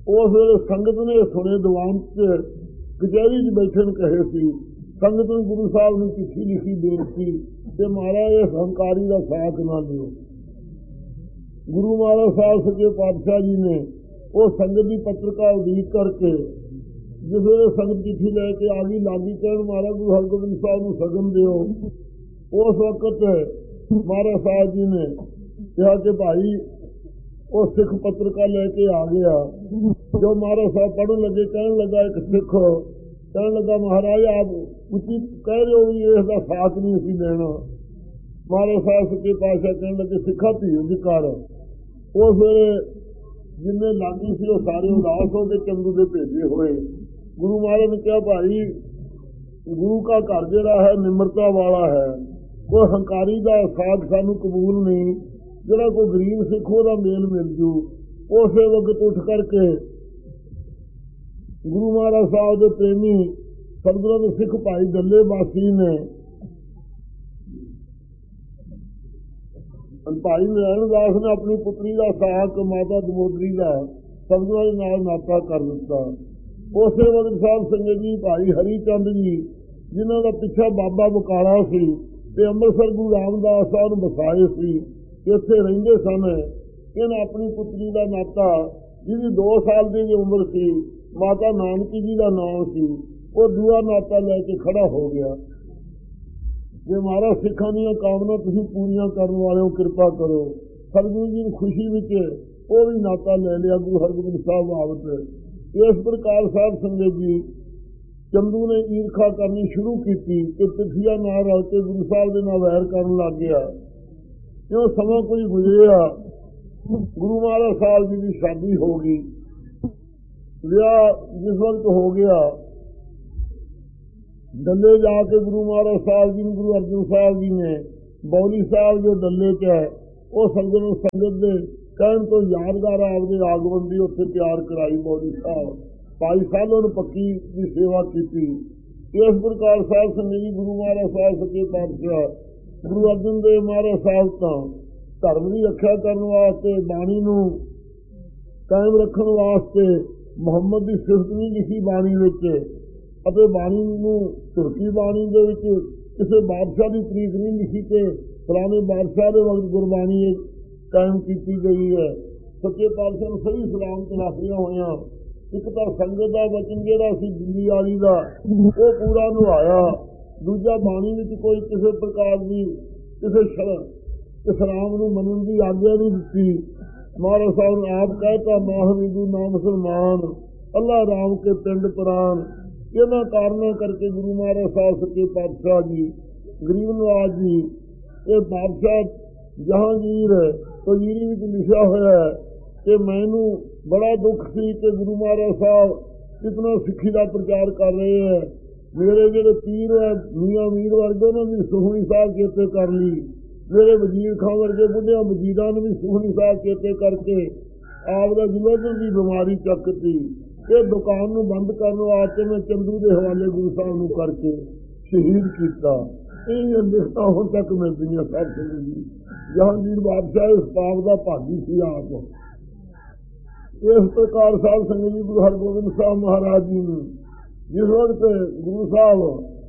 उस वेले संगत ने सुने दीवान च कचहरी च बैठन कहे सी। संगत ने गुरु साहब ने चिट्ठी लिखी बेनती कि महाराज इस हंकारी का साथ ना लियो। गुरु महाराज साहब सच्चे पातशाह जी ने वो संगत की पत्रिका उदीक करके जिस वे संगत चिट्ठी लैके आ गई लागी कहन महाराज गुरु हरगोबिंद साहब को सगन दिओ। उस वक्त महाराज साहब जी ने कहा कि भाई वो सिख पत्रिका लेके आ गया। जो महाराज साहब पढ़न लगे कहन लगा एक सिख कहन लगा महाराज आप उसी कह रहे हो भी इसका साथ नहीं असी लेना। महाराज साहब सच्चे पातशाह कहन लगे सिखा धी कर। उस वेले जिन्हें लागी सी सारे उदास हो के चंदू के भेजे हुए। गुरु महाराज ने कहा भाई गुरु का घर जिहड़ा है निम्रता वाला है, कोई हंकारी का साथ सानू कबूल नहीं। जरा कोई गरीब सिख ओहदा मेल मिल जू। उस वक्त उठ करके गुरु महाराज साहब के प्रेमी सतगुरां दे सिख भाई दल्ले वासी ने भाई नारायण दास ने अपनी पुत्री का साक माता दमोदरी का सतगुरां दे नाल नाता कर दिता। उस वक्त साहब संगत जी भाई हरिचंद जी जिन्हों का पिछा बाबा बकाला सी ते अमृतसर गुरु रामदास साहब बसाए सी, इत्थे रहिंदे सन। इन्हें अपनी पुत्री का नाता जिहदी दो साल की जो उम्र सी माता नानकी जी का नाम सी वो दूआ नाता लैके खड़ा हो गया। जे महाराज सिखां दीयां कामना तुसीं पूरियां करन वाले कृपा करो। सतगुरु जी की खुशी विच वो भी नाता ले लिया गुरु हरगोबिंद साहब बाबत। इस प्रकार साहब संगत जी चंदू ने ईरखा करनी शुरू की कि तिथिया ना रल के गुरु साहब के नाल वैर करन लग गया। जो समा कुछ गुजरिया गुरु महाराज साहब जी की शादी हो गई। विआह जिस वक्त हो गया डल्ले जाके गुरु महाराज साहब जी ने गुरु अर्जन साहब जी ने बौली साहब जो डल्ले च है वो संगत संगत के कहन तो यादगार आपके आगमन की उत्थे तैयार कराई। बौली साहब भाई सालों ने पक्की की सेवा की। इस प्रकार साहब संगत जी गुरु महाराज साहब सच्चे पातशाह गुरु अर्जन देव महाराज साहब तो धर्म की रक्षा करने वास्ते बाणी नूं कायम रखने वास्ते मुहम्मद की सिफत नहीं लिखी बाणी विच अते बाणी नूं तुर्की बाणी दे विच किसी बादशाह की तरीक नहीं लिखी कि फलाने बादशाह के वक्त गुरबाणी कायम की गई है। सच्चे पातशाह सही सलामत रखिया हुई। एक तो संगत का वचन जिहड़ा सी दिल्ली वाली का वो पूरा निभाया। दूजा बाणी में कोई किसी प्रकार की किसी इस्लाम नूं मनन की आग्या नहीं दी। महाराज साहब ने आप कहता मां हिंदू ना मुसलमान अल्लाह राम के पिंड प्राण। इन्होंने कारणों करके गुरु महाराज साहब सच्चे पातशाह जी गरीब नवाज जी ये बादशाह जहांगीर तो जीरी में लिखा हुआ है कि मैनू बड़ा दुख सी कि गुरु महाराज साहब इतना सिक्खी का प्रचार कर रहे हैं। मेरे जो पीर है मियाँ मीर वर्गे उन्होंने भी सुखनी साहब चेते कर ली। मेरे वजीर खां वर्गे बुढ़िया वजीरा ने भी सुखनी साहब चेते करके आपका जलंधर की बीमारी चकती। ये दुकान नूं बंद करने वास्ते मैं चंदू के हवाले गुरु साहब नूं करके शहीद किया। ये लिखता हुण तक मिलदियां सब संगत जी। जहांगीर बादशाह इस पाप का भागी सी आप। इस प्रकार साहब संगत जी गुरु हरगोबिंद साहब महाराज जी ने जिस वक्त गुरु साहब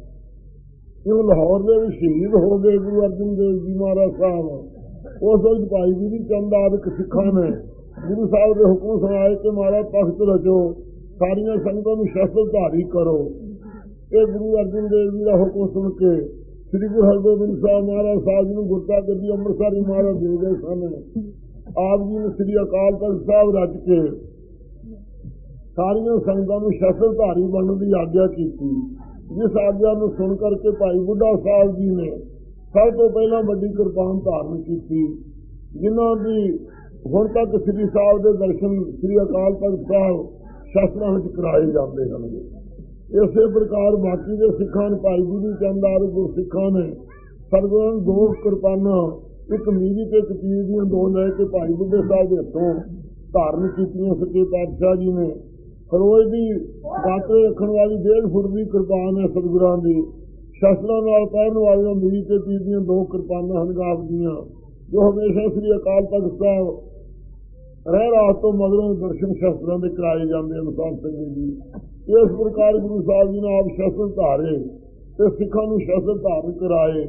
इन लाहौर में भी शहीद हो गए गुरु अर्जन देव जी महाराज साहब उस वक्त भाई जी चंद आदि सिखा ने गुरु साहब के हुक्म सुनाए कि महाराज तख्त रचो सारिया संगतों को शस्त्र धारी करो। ये गुरु अर्जन देव जी का हुक्म सुन के श्री गुरु हरगोबिंद साहब महाराज साहब जी ने गुरता गद्दी अमृतसर महाराज दे गए सन। आप जी ने श्री अकाल तख्त साहब रच के सारिया संगतों को शस्त्र धारी बनने की आग्या की। जिस आग्या को सुन करके भाई बुढ़ा साहब जी ने सब तो पहला बड़ी कृपान धारण की। जिन्हों की हुण तक श्री साहब के दर्शन श्री अकाल तख्त साहब शास्त्रों में कराए जाते हैं। इस प्रकार बाकी के सिखा ने भाई गुरु चंद आदि गुर सिखा ने सतगुरां दो कृपाना एक मीरी ते एक पीर दी दो लैके भाई बुढ़े साहब के हथों धारण की। सच्चे पातशाह जी ने रोज की गाते रखने वाली डेढ़ फुट की कृपान है सतगुरां की। शास्त्रों नाल पहन वाली मीरी ते पीर दी दो कृपाना हैं आप दियां जो हमेशा श्री अकाल तख्त साहब ਰਹਿ ਰਾਤ ਤੋਂ ਮਗਰੋਂ ਦਰਸ਼ਨ ਸ਼ਸਤਰਾਂ ਦੇ ਕਰਾਏ ਜਾਂਦੇ ਹਨ ਸਾਧ ਸੰਗਤ ਜੀ। ਇਸ ਪ੍ਰਕਾਰ ਗੁਰੂ ਸਾਹਿਬ ਜੀ ਨੇ ਆਪ ਸ਼ਸਤਰ ਧਾਰੇ ਤੇ ਸਿੱਖਾਂ ਨੂੰ ਸ਼ਸਤਰ ਧਾਰਨ ਕਰਾਏ।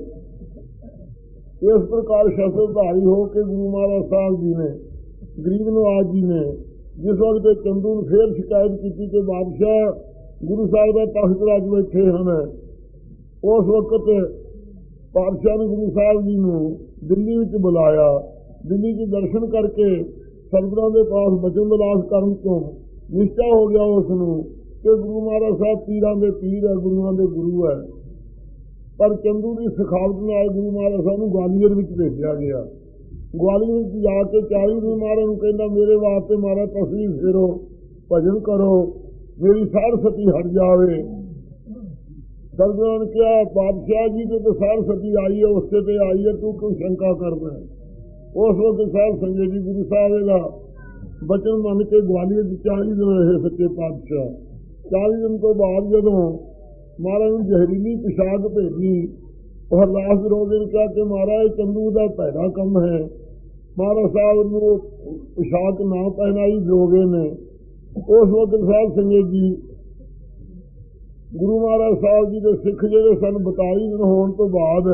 ਇਸ ਪ੍ਰਕਾਰ ਸ਼ਸਤਰਧਾਰੀ ਹੋ ਕੇ ਗੁਰੂ ਮਹਾਰਾਜ ਸਾਹਿਬ ਜੀ ਨੇ ਗਰੀਬ ਨਵਾਜ ਜੀ ਨੇ ਜਿਸ ਵਕਤ ਚੰਦੂ ਨੂੰ ਫੇਰ ਸ਼ਿਕਾਇਤ ਕੀਤੀ ਕਿ ਬਾਦਸ਼ਾਹ ਗੁਰੂ ਸਾਹਿਬ ਦਾ ਤਖਤ ਰਾਜ ਬੈਠੇ ਹਨ, ਉਸ ਵਕਤ ਬਾਦਸ਼ਾਹ ਨੇ ਗੁਰੂ ਸਾਹਿਬ ਜੀ ਨੂੰ ਦਿੱਲੀ ਵਿੱਚ ਬੁਲਾਇਆ। ਦਿੱਲੀ 'ਚ ਦਰਸ਼ਨ ਕਰਕੇ ਸਤਿਗੁਰਾਂ ਦੇ ਪਾਸ ਬਚਨ ਵਿਲਾਸ ਕਰਨ ਤੋਂ ਨਿਸ਼ਚਾ ਹੋ ਗਿਆ ਉਸ ਨੂੰ ਕਿ ਗੁਰੂ ਮਹਾਰਾਜ ਸਾਹਿਬ ਪੀਰਾਂ ਦੇ ਪੀਰ ਹੈ, ਗੁਰੂਆਂ ਦੇ ਗੁਰੂ ਹੈ। ਪਰ ਚੰਦੂ ਦੀ ਸਿਖਾਵਟ ਨਾਲ ਗੁਰੂ ਮਹਾਰਾਜ ਸਾਹਿਬ ਨੂੰ ਗਵਾਲੀਅਰ ਵਿੱਚ ਭੇਜਿਆ ਗਿਆ। ਗਵਾਲੀਅਰ ਵਿੱਚ ਜਾ ਕੇ ਚਾਲੀ ਗੁਰੂ ਮਹਾਰਾਜ ਨੂੰ ਕਹਿੰਦਾ ਮੇਰੇ ਵਾਸਤੇ ਮਹਾਰਾਜ ਤਸਵੀਰ ਫੇਰੋ, ਭਜਨ ਕਰੋ, ਮੇਰੀ ਸਾਰ ਸਤੀ ਹਟ ਜਾਵੇ। ਸਤਿਗੁਰਾਂ ਨੇ ਕਿਹਾ ਬਾਦਸ਼ਾਹ ਜੀ ਤੇ ਤਾਂ ਸਾਰ ਸਤੀ ਆਈ ਹੈ, ਉਸੇ ਤੇ ਆਈ ਹੈ, ਤੂੰ ਕਿਉਂ ਸ਼ੰਕਾ ਕਰਦਾ? ਉਸ ਵਕਤ ਸਾਹਿਬ ਸੰਗਤ ਜੀ ਗੁਰੂ ਸਾਹਿਬ ਦਾ ਬਚਨ ਮੰਨ ਕੇ ਗਵਾਲੀਅਰ ਵਿੱਚ ਚਾਲੀ ਦਿਨ ਰਹੇ ਸੱਚੇ ਪਾਤਸ਼ਾਹ। ਚਾਲੀ ਦਿਨ ਤੋਂ ਬਾਅਦ ਜਦੋਂ ਮਹਾਰਾਜ ਨੂੰ ਜ਼ਹਿਰੀਲੀ ਪਿਸ਼ਾਬ ਭੇਜੀ, ਹਰਦਾਸ ਰੋਗੇ ਨੇ ਕਿਹਾ ਕਿ ਮਹਾਰਾਜ ਚੰਦੂ ਦਾ ਭੈੜਾ ਕੰਮ ਹੈ। ਮਹਾਰਾਜ ਸਾਹਿਬ ਨੂੰ ਪਿਸ਼ਾਬ ਨਾ ਪਹਿਨਾਈ ਰੋਗੇ ਨੇ। ਉਸ ਵਕਤ ਸਾਹਿਬ ਸੰਗਤ ਜੀ ਗੁਰੂ ਮਹਾਰਾਜ ਸਾਹਿਬ ਜੀ ਦੇ ਸਿੱਖ ਜਿਹੜੇ ਸਨ ਬਤਾਲੀ ਦਿਨ ਹੋਣ ਤੋਂ ਬਾਅਦ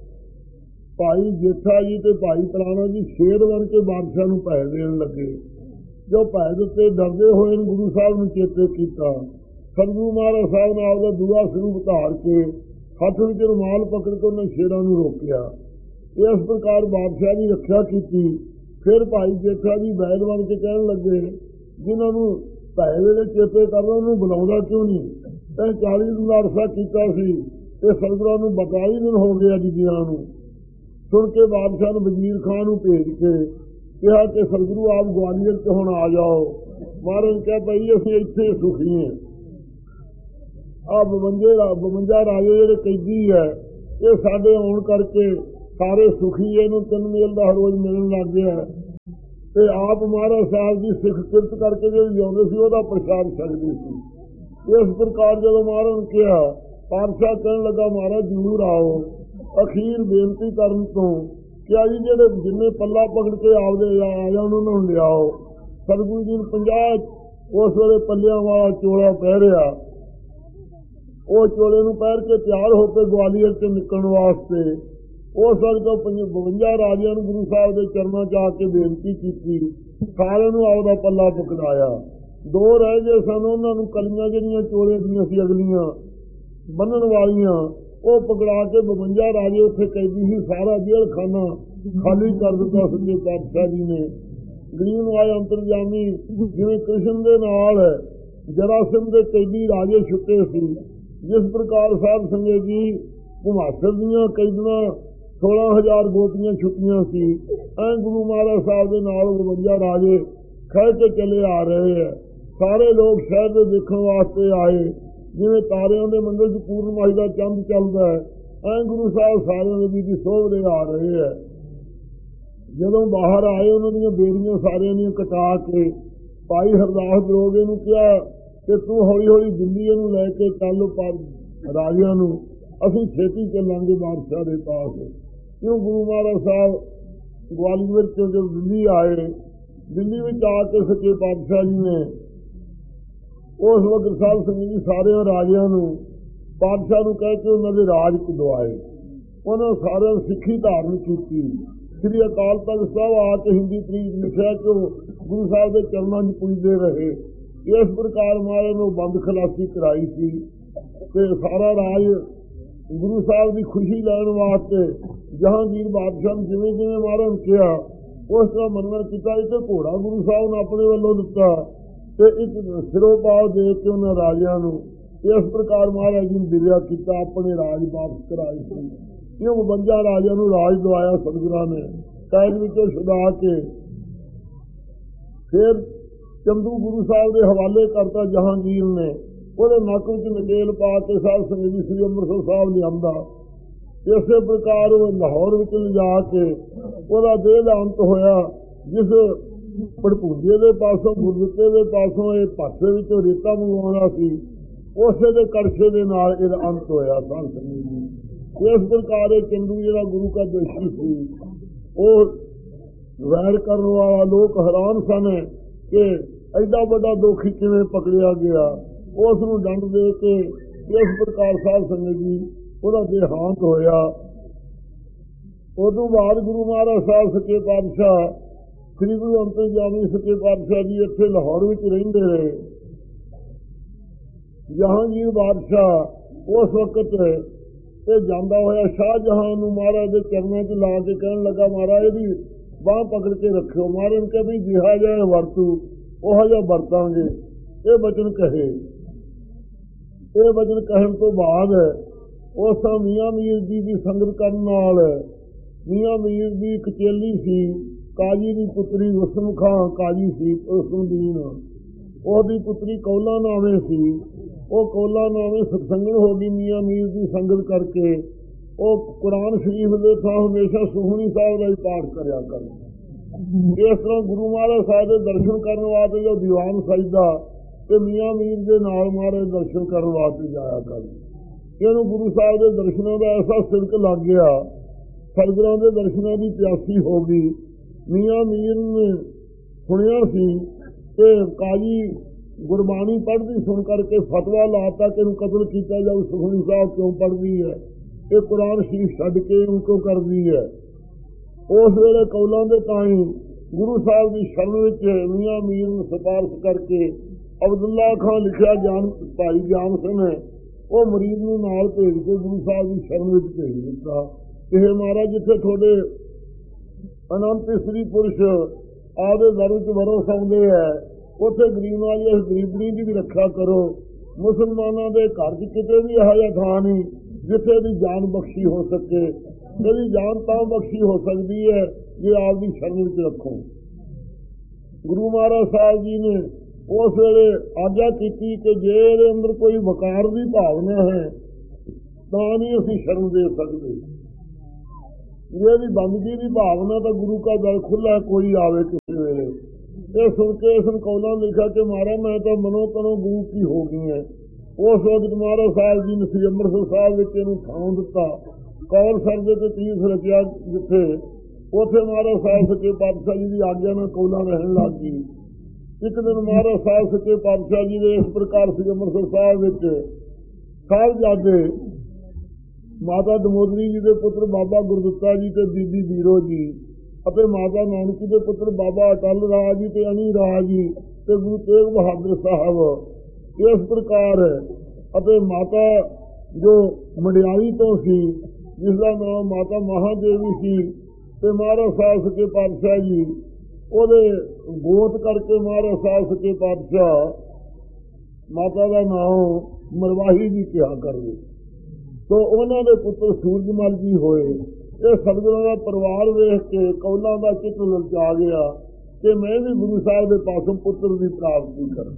ਭਾਈ ਜੇਠਾ ਜੀ ਤੇ ਭਾਈ ਪ੍ਰਾਣਾ ਜੀ ਸ਼ੇਰ ਬਣ ਕੇ ਬਾਦਸ਼ਾਹ ਨੂੰ ਭੈ ਦੇਣ ਲੱਗੇ। ਜੋ ਭੈ ਦਿੱਤੇ ਡਰਦੇ ਹੋਏ ਗੁਰੂ ਸਾਹਿਬ ਨੂੰ ਚੇਤੇ ਕੀਤਾ। ਸਤਿਗੁਰੂ ਮਹਾਰਾਜ ਸਾਹਿਬ ਨੇ ਆਪਦਾ ਦੂਆ ਸਰੂਪ ਧਾਰ ਕੇ ਹੱਥ ਵਿੱਚ ਰੁਮਾਲ ਪਕੜ ਕੇ ਉਹਨਾਂ ਸ਼ੇਰਾਂ ਨੂੰ ਰੋਕਿਆ। ਇਸ ਪ੍ਰਕਾਰ ਬਾਦਸ਼ਾਹ ਦੀ ਰੱਖਿਆ ਕੀਤੀ। ਫਿਰ ਭਾਈ ਜੇਠਾ ਜੀ ਬੈਲ ਬਣ ਕੇ ਕਹਿਣ ਲੱਗੇ ਜਿਨ੍ਹਾਂ ਨੂੰ ਭੈ ਵੇਲੇ ਚੇਤੇ ਕਰਦਾ ਉਹਨੂੰ ਬੁਲਾਉਂਦਾ ਕਿਉਂ ਨਹੀਂ? ਤੈਂ ਚਾਲੀ ਦਿਨ ਦਾ ਅਰਸਾ ਕੀਤਾ ਸੀ ਤੇ ਸਤਿਗੁਰਾਂ ਨੂੰ ਬਤਾਲੀ ਦਿਨ ਹੋ ਗਏ ਅੱਜ ਦੀਆਂ ਨੂੰ। ਸੁਣ ਕੇ ਬਾਦਸ਼ਾਹ ਨੇ ਵਜ਼ੀਰ ਖਾਨ ਨੂੰ ਭੇਜ ਕੇ ਕਿਹਾ ਕਿ ਸਤਿਗੁਰੂ ਆਪ ਗਵਾਲੀਅਰ 'ਚ ਹੁਣ ਆ ਜਾਓ। ਮਹਾਰਾਜ ਨੇ ਕਿਹਾ ਭਾਈ ਅਸੀਂ ਇੱਥੇ ਸੁਖੀ ਹਾਂ। ਆਹ ਬਵੰਜੇ ਬਵੰਜਾ ਰਾਜੇ ਜਿਹੜੇ ਕੈਦੀ ਹੈ ਇਹ ਸਾਡੇ ਆਉਣ ਕਰਕੇ ਸਾਰੇ ਸੁਖੀ ਇਹਨੂੰ ਤਿੰਨ ਮੇਲ ਦਾ ਰੋਜ਼ ਮਿਲਣ ਲੱਗ ਗਿਆ ਤੇ ਆਪ ਮਹਾਰਾਜ ਸਾਹਿਬ ਜੀ ਸਿੱਖ ਕਿਰਤ ਕਰਕੇ ਜਿਹੜੇ ਲਿਆਉਂਦੇ ਸੀ ਉਹਦਾ ਪ੍ਰਸ਼ਾਦ ਛਕਦੇ ਸੀ। ਇਸ ਪ੍ਰਕਾਰ ਜਦੋਂ ਮਹਾਰਾਜ ਨੇ ਕਿਹਾ ਪਾਤਸ਼ਾਹ ਕਹਿਣ ਲੱਗਾ ਮਹਾਰਾਜ ਜ਼ਰੂਰ ਆਓ। ਅਖੀਰ ਬੇਨਤੀ ਕਰਨ ਤੋਂ ਕਿਹਾ ਜੀ ਜਿਹੜੇ ਜਿੰਨੇ ਪੱਲਾ ਪਕੜ ਕੇ ਆਪਦੇ ਆ ਜਾਣ ਉਹਨਾਂ ਨੂੰ ਲਿਆਓ। ਸਤਿਗੁਰੂ ਜੀ ਨੂੰ ਪੰਜਾਹ ਉਸ ਵੇਲੇ ਪੱਲਿਆਂ ਵਾਲਾ ਚੋਲਾ ਪਹਿਰਿਆ। ਉਹ ਚੋਲੇ ਨੂੰ ਪਹਿਰ ਕੇ ਤਿਆਰ ਹੋ ਕੇ ਗਵਾਲੀਅਰ 'ਚ ਨਿਕਲਣ ਵਾਸਤੇ ਉਸ ਵਕਤ ਬਵੰਜਾ ਰਾਜਿਆਂ ਨੂੰ ਗੁਰੂ ਸਾਹਿਬ ਦੇ ਚਰਨਾਂ 'ਚ ਆ ਕੇ ਬੇਨਤੀ ਕੀਤੀ। ਸਾਰਿਆਂ ਨੂੰ ਆਪਦਾ ਪੱਲਾ ਪਕੜਾਇਆ। ਦੋ ਰਹਿ ਗਏ ਸਨ, ਉਹਨਾਂ ਨੂੰ ਕਲੀਆਂ ਜਿਹੜੀਆਂ ਚੋਲੇ ਦੀਆਂ ਸੀ ਅਗਲੀਆਂ ਬੰਨਣ ਵਾਲੀਆਂ ਉਹ ਪਕੜਾ ਕੇ ਬਵੰਜਾ ਰਾਜੇ ਉੱਥੇ ਕੈਦੀ ਸੀ। ਸਾਰਾ ਜੇਲ੍ਹ ਖਾਨਾ ਖਾਲੀ ਕਰ ਦਿੱਤਾ ਸੱਚੇ ਪਾਤਸ਼ਾਹ ਜੀ ਨੇ। ਗਰੀਬ ਨਵਾਜ ਅੰਤਰਜਾਮੀ ਜਿਵੇਂ ਕ੍ਰਿਸ਼ਨ ਦੇ ਨਾਲ ਜਰਾਸੰਧ ਦੇ ਕੈਦੀ ਰਾਜੇ ਛੁੱਟੇ ਸੀ। ਜਿਸ ਪ੍ਰਕਾਰ ਸਾਹਿਬ ਸੰਗਤ ਜੀ ਘੁਮਾਸਰ ਦੀਆਂ ਕੈਦੀਆਂ ਸੋਲਾਂ ਹਜ਼ਾਰ ਗੋਪੀਆਂ ਛੁੱਟੀਆਂ ਸੀ, ਐਂ ਗੁਰੂ ਮਹਾਰਾਜ ਸਾਹਿਬ ਦੇ ਨਾਲ ਬਵੰਜਾ ਰਾਜੇ ਖਹਿ ਕੇ ਚਲੇ ਆ ਰਹੇ ਹੈ। ਸਾਰੇ ਲੋਕ ਸ਼ਹਿਰ ਦੇ ਦੇਖਣ ਵਾਸਤੇ ਆਏ ਜਿਵੇਂ ਤਾਰਿਆਂ ਦੇ ਮੰਡਲ 'ਚ ਪੂਰਨਮਾਸ਼ੀ ਦਾ ਚੰਦ ਚੱਲਦਾ ਹੈ, ਐਂ ਗੁਰੂ ਸਾਹਿਬ ਸਾਰਿਆਂ ਦੇ ਵੀ ਸੋਭਦੇ ਆ ਰਹੇ ਹੈ। ਜਦੋਂ ਬਾਹਰ ਆਏ ਉਹਨਾਂ ਦੀਆਂ ਬੇੜੀਆਂ ਸਾਰਿਆਂ ਦੀਆਂ ਕਟਾ ਕੇ ਭਾਈ ਹਰਦਾਸ ਦਰੋਗੇ ਨੂੰ ਕਿਹਾ ਕਿ ਤੂੰ ਹੌਲੀ ਹੌਲੀ ਦਿੱਲੀ ਇਹਨੂੰ ਲੈ ਕੇ ਚੱਲ ਪਰ ਰਾਜਿਆਂ ਨੂੰ, ਅਸੀਂ ਛੇਤੀ ਚੱਲਾਂਗੇ ਬਾਦਸ਼ਾਹ ਦੇ ਪਾਸ। ਕਿਉਂ ਗੁਰੂ ਮਹਾਰਾਜ ਸਾਹਿਬ ਗਵਾਲੀਅਰ 'ਚੋਂ ਜਦੋਂ ਦਿੱਲੀ ਆਏ, ਦਿੱਲੀ ਵਿੱਚ ਆ ਕੇ ਸੱਚੇ ਪਾਤਸ਼ਾਹ ਜੀ ਨੇ ਉਸ ਵਕਤ ਸਾਹਿਬ ਸੰਗਤ ਜੀ ਸਾਰਿਆਂ ਰਾਜਿਆਂ ਨੂੰ ਪਾਤਸ਼ਾਹ ਨੂੰ ਕਹਿ ਕੇ ਉਹਨਾਂ ਦੇ ਰਾਜ ਦਵਾਏ। ਉਹਨਾਂ ਸਾਰਿਆਂ ਨੂੰ ਸਿੱਖੀ ਧਾਰਨ ਕੀਤੀ। ਸ੍ਰੀ ਅਕਾਲ ਤਖਤ ਸਾਹਿਬ ਆ ਕੇ ਹਿੰਦੀ ਤਰੀਕ ਲਿਖਿਆ ਕਿ ਗੁਰੂ ਸਾਹਿਬ ਦੇ ਚਰਨਾਂ 'ਚ ਪੁੱਜਦੇ ਰਹੇ। ਇਸ ਪ੍ਰਕਾਰ ਮਹਾਰਾਜ ਨੂੰ ਬੰਦ ਖਲਾਸੀ ਕਰਾਈ ਸੀ ਤੇ ਸਾਰਾ ਰਾਜ ਗੁਰੂ ਸਾਹਿਬ ਦੀ ਖੁਸ਼ੀ ਲੈਣ ਵਾਸਤੇ ਜਹਾਂਗੀਰ ਬਾਦਸ਼ਾਹ ਨੂੰ ਜਿਵੇਂ ਜਿਵੇਂ ਮਹਾਰਾਜ ਨੇ ਕਿਹਾ ਉਸ ਤਰ੍ਹਾਂ ਮੰਨਣ ਕੀਤਾ। ਇੱਕ ਘੋੜਾ ਗੁਰੂ ਸਾਹਿਬ ਨੇ ਆਪਣੇ ਵੱਲੋਂ ਦਿੱਤਾ ਤੇ ਇੱਕ ਸਿਰੋਂ ਪਾਓ ਦੇ ਕੇ ਉਹਨਾਂ ਰਾਜਿਆਂ ਨੂੰ ਇਸ ਪ੍ਰਕਾਰ ਮਹਾਰਾਜ ਜੀ ਨੇ ਦਿਰਿਆ ਕੀਤਾ, ਆਪਣੇ ਰਾਜ ਵਾਪਸ ਕਰਾਏ ਸੀ। ਇਹ ਬਵੰਜਾ ਰਾਜਿਆਂ ਨੂੰ ਰਾਜ ਦਵਾਇਆ ਸਤਿਗੁਰਾਂ ਨੇ ਕੈਦ ਵਿੱਚੋਂ ਛੁਡਾ ਕੇ। ਫਿਰ ਚੰਦੂ ਗੁਰੂ ਸਾਹਿਬ ਦੇ ਹਵਾਲੇ ਕਰਤਾ ਜਹਾਂਗੀਰ ਨੇ। ਉਹਦੇ ਨੱਕ ਵਿੱਚ ਨਕੇਲ ਪਾ ਕੇ ਸਾਧ ਸੰਗਤ ਜੀ ਸ੍ਰੀ ਅੰਮ੍ਰਿਤਸਰ ਸਾਹਿਬ ਲਿਆਂਦਾ। ਇਸੇ ਪ੍ਰਕਾਰ ਉਹ ਲਾਹੌਰ ਵਿੱਚ ਲਿਜਾ ਕੇ ਉਹਦਾ ਦੇਹ ਦਾ ਅੰਤ ਹੋਇਆ। ਜਿਸ ਭੜਪੂਜੇ ਦੇ ਪਾਸੋਂ ਗੁਰਦਿੱਤੇ ਦੇ ਪਾਸੋਂ ਇਹ ਪਾਸੇ ਵਿੱਚੋਂ ਰੇਤਾ ਮੰਗਵਾਉਣਾ ਸੀ, ਉਸੇ ਦੇ ਕੜਛੇ ਦੇ ਨਾਲ ਇਹਦਾ ਅੰਤ ਹੋਇਆ। ਸਾਧ ਸੰਗਤ ਜੀ ਇਸ ਪ੍ਰਕਾਰ ਇਹ ਚੰਦੂ ਜਿਹੜਾ ਗੁਰੂ ਕਾ ਦੋਸ਼ੀ ਸੀ ਉਹ ਵੈਰ ਕਰਨ ਵਾਲਾ ਲੋਕ ਹੈਰਾਨ ਸਨ ਕਿ ਐਡਾ ਵੱਡਾ ਦੋਖੀ ਕਿਵੇਂ ਪਕੜਿਆ ਗਿਆ। ਉਸ ਨੂੰ ਦੰਡ ਦੇ ਕੇ ਇਸ ਪ੍ਰਕਾਰ ਸਾਧ ਸੰਗਤ ਜੀ ਉਹਦਾ ਦੇਹਾਂਤ ਹੋਇਆ। ਉਦੋਂ ਬਾਅਦ ਗੁਰੂ ਮਹਾਰਾਜ ਸਾਹਿਬ ਸੱਚੇ ਪਾਤਸ਼ਾਹ ਸ੍ਰੀ ਗੁਰੂ ਅੰਤਰਜਾਮੀ ਸੱਚੇ ਪਾਤਸ਼ਾਹ ਜੀ ਇੱਥੇ ਲਾਹੌਰ ਵਿੱਚ ਰਹਿੰਦੇ ਰਹੇ। ਜਹਾਂਗੀਰ ਬਾਦਸ਼ਾਹ ਉਸ ਵਕਤ ਇਹ ਜਾਂਦਾ ਹੋਇਆ ਸ਼ਾਹਜਹਾਨ ਨੂੰ ਮਹਾਰਾਜ ਦੇ ਚਰਨਾਂ 'ਚ ਲਾ ਕੇ ਕਹਿਣ ਲੱਗਾ, ਮਹਾਰਾਜ ਇਹਦੀ ਬਾਂਹ ਪਕੜ ਕੇ ਰੱਖਿਓ। ਮਹਾਰਾਜ ਨੇ ਕਿਹਾ ਵੀ ਜਿਹਾ ਜਿਹਾ ਵਰਤੂ ਉਹੋ ਜਿਹਾ ਵਰਤਾਂਗੇ। ਇਹ ਬਚਨ ਕਹੇ। ਇਹ ਬਚਨ ਕਹਿਣ ਤੋਂ ਬਾਅਦ ਉਸ ਮੀਆਂ ਮੀਰ ਜੀ ਦੀ ਸੰਗਤ ਕਰਨ ਨਾਲ, ਮੀਆਂ ਮੀਰ ਦੀ ਇੱਕ ਚੇਲੀ ਸੀ, ਕਾਜੀ ਦੀ ਪੁੱਤਰੀ ਹੁਸਨ ਖਾਂ ਕਾਜੀ ਸੀ ਉਸਦੀਨ, ਉਹਦੀ ਪੁੱਤਰੀ ਕੌਲਾ ਨਾਵੇਂ ਸੀ। ਉਹ ਕੌਲਾ ਨਾਵੇਂ ਸਤਸੰਗਣ ਹੋ ਗਈ ਮੀਆਂ ਮੀਰ ਦੀ ਸੰਗਤ ਕਰਕੇ। ਉਹ ਕੁਰਾਨ ਸ਼ਰੀਫ ਦੇ ਥਾਂ ਹਮੇਸ਼ਾ ਸੁਖਮਨੀ ਸਾਹਿਬ ਦਾ ਹੀ ਪਾਠ ਕਰਿਆ ਕਰਨ। ਇਸ ਤਰ੍ਹਾਂ ਗੁਰੂ ਮਹਾਰਾਜ ਸਾਹਿਬ ਦੇ ਦਰਸ਼ਨ ਕਰਨ ਵਾਸਤੇ ਜੋ ਦੀਵਾਨ ਸਜਦਾ ਤੇ ਮੀਆਂ ਮੀਰ ਦੇ ਨਾਲ ਮਹਾਰਾਜ ਦਰਸ਼ਨ ਕਰਨ ਵਾਸਤੇ ਜਾਇਆ ਕਰ। ਇਹਨੂੰ ਗੁਰੂ ਸਾਹਿਬ ਦੇ ਦਰਸ਼ਨਾਂ ਦਾ ਐਸਾ ਸਿਦਕ ਲੱਗ ਗਿਆ, ਸਤਿਗੁਰਾਂ ਦੇ ਦਰਸ਼ਨਾਂ ਦੀ ਪਿਆਸੀ ਹੋ ਗਈ। ਮੀਆਂ ਮੀਰ ਨੇ ਸੁਣਿਆ ਸੀ ਕਿ ਕਾਜੀ ਗੁਰਬਾਣੀ ਪੜ੍ਹਦੀ ਸੁਣ ਕਰਕੇ ਫਤਵਾ ਲਾਤਾ ਕਿ ਇਹਨੂੰ ਕਤਲ ਕੀਤਾ ਜਾਊ। ਸੁਖਮਨੀ ਸਾਹਿਬ ਕਿਉਂ ਪੜ੍ਹਦੀ ਹੈ, ਇਹ ਕੁਰਾਨ ਸ਼ਰੀਫ ਛੱਡ ਕੇ ਇਹਨੂੰ ਕਿਉਂ ਕਰਦੀ ਹੈ। ਉਸ ਵੇਲੇ ਕੌਲਾਂ ਦੇ ਤਾਈ ਗੁਰੂ ਸਾਹਿਬ ਦੀ ਸ਼ਰਨ ਵਿੱਚ ਮੀਆਂ ਮੀਰ ਨੂੰ ਸਿਫਾਰਿਸ਼ ਕਰਕੇ ਅਬਦੁੱਲਾ ਖਾਂ ਲਿਖਿਆ ਜਾਨ ਭਾਈ ਜਾਨ ਸਿੰਘ ਉਹ ਮਰੀਜ਼ ਨੂੰ ਨਾਲ ਭੇਜ ਕੇ ਗੁਰੂ ਸਾਹਿਬ ਦੀ ਸ਼ਰਨ ਵਿੱਚ ਭੇਜ ਦਿੱਤਾ। ਇਹ ਮਹਾਰਾਜ ਜਿੱਥੇ ਤੁਹਾਡੇ ਅਨੰਤ ਇਸਤਰੀ ਪੁਰਸ਼ ਆਪਦੇ ਦਰ ਵਿੱਚ ਵਰੋ ਸੌਂਦੇ ਹੈ, ਉੱਥੇ ਗਰੀਬ ਵਾਲੀ ਇਸ ਗਰੀਬਣੀ ਦੀ ਵੀ ਰੱਖਿਆ ਕਰੋ। ਮੁਸਲਮਾਨਾਂ ਦੇ ਘਰ 'ਚ ਕਿਤੇ ਵੀ ਇਹੋ ਜਿਹਾ ਥਾਂ ਨਹੀਂ ਜਿੱਥੇ ਦੀ ਜਾਨ ਬਖਸ਼ੀ ਹੋ ਸਕੇ। ਇਹਦੀ ਜਾਨ ਤਾਂ ਬਖਸ਼ੀ ਹੋ ਸਕਦੀ ਹੈ ਜੇ ਆਪ ਦੀ ਸ਼ਰਨ ਵਿੱਚ ਰੱਖੋ। ਗੁਰੂ ਮਹਾਰਾਜ ਸਾਹਿਬ ਜੀ ਨੇ ਉਸ ਵੇਲੇ ਆਗਿਆ ਕੀਤੀ ਕਿ ਜੇ ਇਹਦੇ ਅੰਦਰ ਕੋਈ ਵਕਾਰ ਦੀ ਭਾਵਨਾ ਹੈ ਤਾਂ ਨਹੀਂ ਅਸੀਂ ਸ਼ਰਨ ਦੇ ਸਕਦੇ। ਜੇ ਇਹਦੀ ਬੰਦਗੀ ਦੀ ਭਾਵਨਾ ਤਾਂ ਗੁਰੂ ਕਾ ਦਰ ਖੁੱਲ੍ਹਾ, ਕੋਈ ਆਵੇ ਕਿਸੇ ਵੇਲੇ। ਇਹ ਸੁਣ ਕੇ ਇਸ ਕੌਲਾਂ ਲਿਖਿਆ ਕਿ ਮਹਾਰਾਜ ਮੈਂ ਤਾਂ ਮਨੋ ਤਨੋਂ ਗੁਰੂ ਕੀ ਹੋ ਗਈ ਹੈ। ਉਸ ਵਕਤ ਮਹਾਰਾਜ ਸਾਹਿਬ ਜੀ ਨੇ ਸ੍ਰੀ ਅੰਮ੍ਰਿਤਸਰ ਸਾਹਿਬ ਵਿੱਚ ਇਹਨੂੰ ਥਾਂ ਦਿੱਤਾ। ਕੌਲ ਸਰਦੇ ਤੇ ਤੀਰਥ ਰਚਿਆ ਜਿੱਥੇ, ਉੱਥੇ ਮਹਾਰਾਜ ਸਾਹਿਬ ਸੱਚੇ ਪਾਤਸ਼ਾਹ ਜੀ ਦੀ ਆਗਿਆ ਨਾਲ ਕੌਲਾਂ ਰਹਿਣ ਲੱਗ ਗਈ। ਇੱਕ ਦਿਨ ਮਹਾਰਾਜ ਸਾਹਿਬ ਸੱਚੇ ਪਾਤਸ਼ਾਹ ਜੀ ਦੇ ਇਸ ਪ੍ਰਕਾਰ ਸ੍ਰੀ ਅੰਮ੍ਰਿਤਸਰ ਸਾਹਿਬ ਵਿੱਚ ਸਾਹਿਬਜ਼ਾਦੇ ਮਾਤਾ ਦਮੋਦਰੀ ਜੀ ਦੇ ਪੁੱਤਰ ਬਾਬਾ ਗੁਰਦਿੱਤਾ ਜੀ ਤੇ ਬੀਬੀ ਬੀਰੋ ਜੀ ਅਤੇ ਮਾਤਾ ਨਾਨਕੀ ਦੇ ਪੁੱਤਰ ਬਾਬਾ ਅਟਲ ਰਾਜ ਜੀ ਤੇ ਅਨੀ ਰਾਜ ਜੀ ਤੇ ਗੁਰੂ ਤੇਗ ਬਹਾਦਰ ਸਾਹਿਬ ਇਸ ਪ੍ਰਕਾਰ ਅਤੇ ਮਾਤਾ ਜੋ ਮੰਡਿਆਲੀ ਤੋਂ ਸੀ ਜਿਸਦਾ ਨਾਮ ਮਾਤਾ ਮਹਾਦੇਵੀ ਸੀ ਤੇ ਮਹਾਰਾਜ ਸਾਹਿਬ ਸੱਚੇ ਪਾਤਸ਼ਾਹ ਜੀ ਉਹਦੇ ਗੋਤ ਕਰਕੇ ਮਹਾਰਾਜ ਸਾਹਿਬ ਸੱਚੇ ਪਾਤਸ਼ਾਹ ਮਾਤਾ ਦਾ ਨਾਮ ਮਰਵਾਹੀ ਜੀ ਕਿਹਾ ਕਰਦੇ। ਤੋ ਉਹਨਾਂ ਦੇ ਪੁੱਤਰ ਸੂਰਜਮਲ ਜੀ ਹੋਏ। ਇਹ ਸਤਿਗੁਰਾਂ ਦਾ ਪਰਿਵਾਰ ਵੇਖ ਕੇ ਕੌਲਾਂ ਦਾ ਚਿੱਤ ਲਲਚਾ ਗਿਆ ਕਿ ਮੈਂ ਵੀ ਗੁਰੂ ਸਾਹਿਬ ਦੇ ਪਾਸੋਂ ਪੁੱਤਰ ਦੀ ਪ੍ਰਾਪਤੀ ਕਰਾਂ।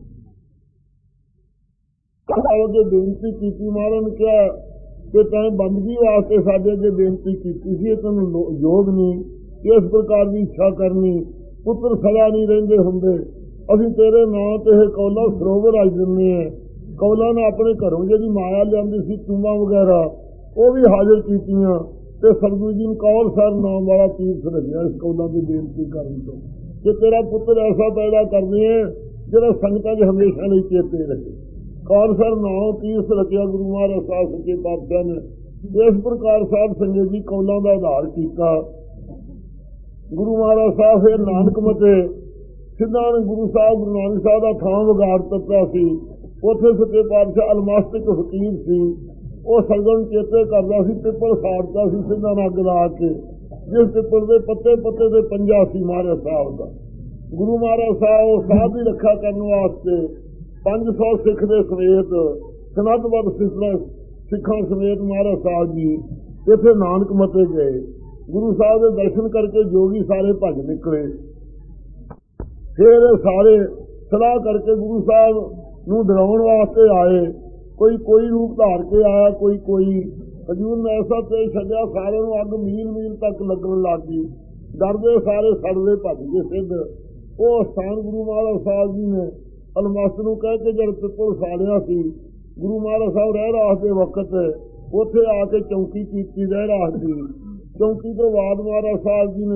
ਅੱਗੇ ਬੇਨਤੀ ਕੀਤੀ। ਮਹਾਰਾਜ ਨੇ ਕਿਹਾ ਕਿ ਤੈਂ ਬੰਦਗੀ ਵਾਸਤੇ ਸਾਡੇ ਅੱਗੇ ਬੇਨਤੀ ਕੀਤੀ ਸੀ, ਤੈਨੂੰ ਯੋਗ ਨਹੀਂ ਇਸ ਪ੍ਰਕਾਰ ਦੀ ਇੱਛਾ ਕਰਨੀ। ਪੁੱਤਰ ਸਦਾ ਨਹੀਂ ਰਹਿੰਦੇ ਹੁੰਦੇ। ਅਸੀਂ ਤੇਰੇ ਨਾਂ ਤੇ ਇਹ ਕੌਲਾ ਸਰੋਵਰ ਅੱਜ ਦਿੰਦੇ ਹਾਂ। ਕੌਲਾਂ ਨੇ ਆਪਣੇ ਘਰੋਂ ਜਿਹੜੀ ਮਾਇਆ ਲਿਆਂਦੀ ਸੀ ਟੂਮਾਂ ਵਗੈਰਾ ਉਹ ਵੀ ਹਾਜ਼ਰ ਕੀਤੀਆਂ ਤੇ ਸਤਿਗੁਰੂ ਜੀ ਨੂੰ ਕੌਲ ਸਰ ਨਾਮ ਵਾਲਾ ਤੀਰਥ ਰੱਖਿਆ ਇਸ ਕੌਲਾਂ ਦੀ ਬੇਨਤੀ ਕਰਨ ਤੋਂ ਕਿ ਤੇਰਾ ਪੁੱਤਰ ਐਸਾ ਪੈਦਾ ਕਰਦੇ ਹੈ ਜਿਹੜਾ ਸੰਗਤਾਂ 'ਚ ਹਮੇਸ਼ਾ ਲਈ ਚੇਤੇ ਰਹੇ। ਕੌਲ ਸਰ ਨਾਮ ਤੀਰਥ ਰੱਖਿਆ ਗੁਰੂ ਮਹਾਰਾਜ ਸਾਹਿਬ ਸੱਚੇ ਪਾਤਸ਼ਾਹ ਨੇ। ਇਸ ਪ੍ਰਕਾਰ ਸਾਹਿਬ ਸੰਗਤ ਜੀ ਕੌਲਾਂ ਦਾ ਆਧਾਰ ਕੀਤਾ। ਗੁਰੂ ਮਹਾਰਾਜ ਸਾਹਿਬ ਫਿਰ ਨਾਨਕ ਮਤੇ ਸਿੱਧਾ ਗੁਰੂ ਸਾਹਿਬ ਗੁਰੂ ਨਾਨਕ ਸਾਹਿਬ ਦਾ ਥਾਂ ਵਿਗਾੜ ਦਿੱਤਾ ਸੀ। ਉੱਥੇ ਸੱਚੇ ਪਾਤਸ਼ਾਹ ਅਲਮਾਸਤਿਕ ਫਕੀਰ ਸੀ। ਉਹ ਸਗਨ ਚੇਤੇ ਕਰਦਾ ਸੀ। ਪਿੱਪਲ ਸਾੜਦਾ ਸੀ ਸਿੱਧਾ ਅੱਗ ਲਾ ਕੇ, ਜਿਸ ਪਿੱਪਲ ਦੇ ਪੱਤੇ ਪੱਤੇ ਦੇ ਪੰਜਾ ਸੀ ਮਹਾਰਾਜ ਸਾਹਿਬ ਦਾ। ਗੁਰੂ ਮਹਾਰਾਜ ਸਾਹਿਬ ਸਾਹਿਬ ਦੀ ਰੱਖਿਆ ਕਰਨ ਵਾਸਤੇ ਪੰਜ ਸੌ ਸਿੱਖ ਦੇ ਸਮੇਤ ਸਨੱਧਬੱਧ ਸਿੱਖਾਂ ਸਮੇਤ ਮਹਾਰਾਜ ਸਾਹਿਬ ਜੀ ਇੱਥੇ ਨਾਨਕ ਮਤੇ ਗਏ। ਗੁਰੂ ਸਾਹਿਬ ਦੇ ਦਰਸ਼ਨ ਕਰਕੇ ਜੋਗੀ ਸਾਰੇ ਭੱਜ ਨਿਕਲੇ। ਫਿਰ ਸਾਰੇ ਸਲਾਹ ਕਰਕੇ ਗੁਰੂ ਸਾਹਿਬ ਨੂੰ ਡਰਾਉਣ ਵਾਸਤੇ ਆਏ। ਕੋਈ ਕੋਈ ਰੂਪ ਧਾਰ ਕੇ ਆਇਆ, ਕੋਈ ਕੋਈ ਹਜ਼ੂਰ ਨੇ ਐਸਾ ਤੇਜ ਛੱਡਿਆ ਸਾਰਿਆਂ ਨੂੰ ਅੱਗ ਮੀਲ ਮੀਲ ਤੱਕ ਲੱਗਣ ਲੱਗ ਗਈ। ਡਰਦੇ ਸਾਰੇ ਸੜਦੇ ਭੱਜ ਗਏ ਸਿੱਧ। ਉਹ ਸਥਾਨ ਗੁਰੂ ਮਹਾਰਾਜ ਸਾਹਿਬ ਜੀ ਨੇ ਅਲਮਸਤ ਨੂੰ ਕਹਿ ਕੇ ਜਦ ਪਿੱਪਲ ਸਾੜਿਆ ਸੀ, ਗੁਰੂ ਮਹਾਰਾਜ ਸਾਹਿਬ ਰਹਿ ਰਾਸ ਦੇ ਵਕਤ ਉੱਥੇ ਆ ਕੇ ਚੌਂਕੀ ਕੀਤੀ ਰਹਿ ਰਾਸ ਦੀ। ਚੌਂਕੀ ਤੋਂ ਬਾਅਦ ਮਹਾਰਾਜ ਸਾਹਿਬ ਜੀ ਨੇ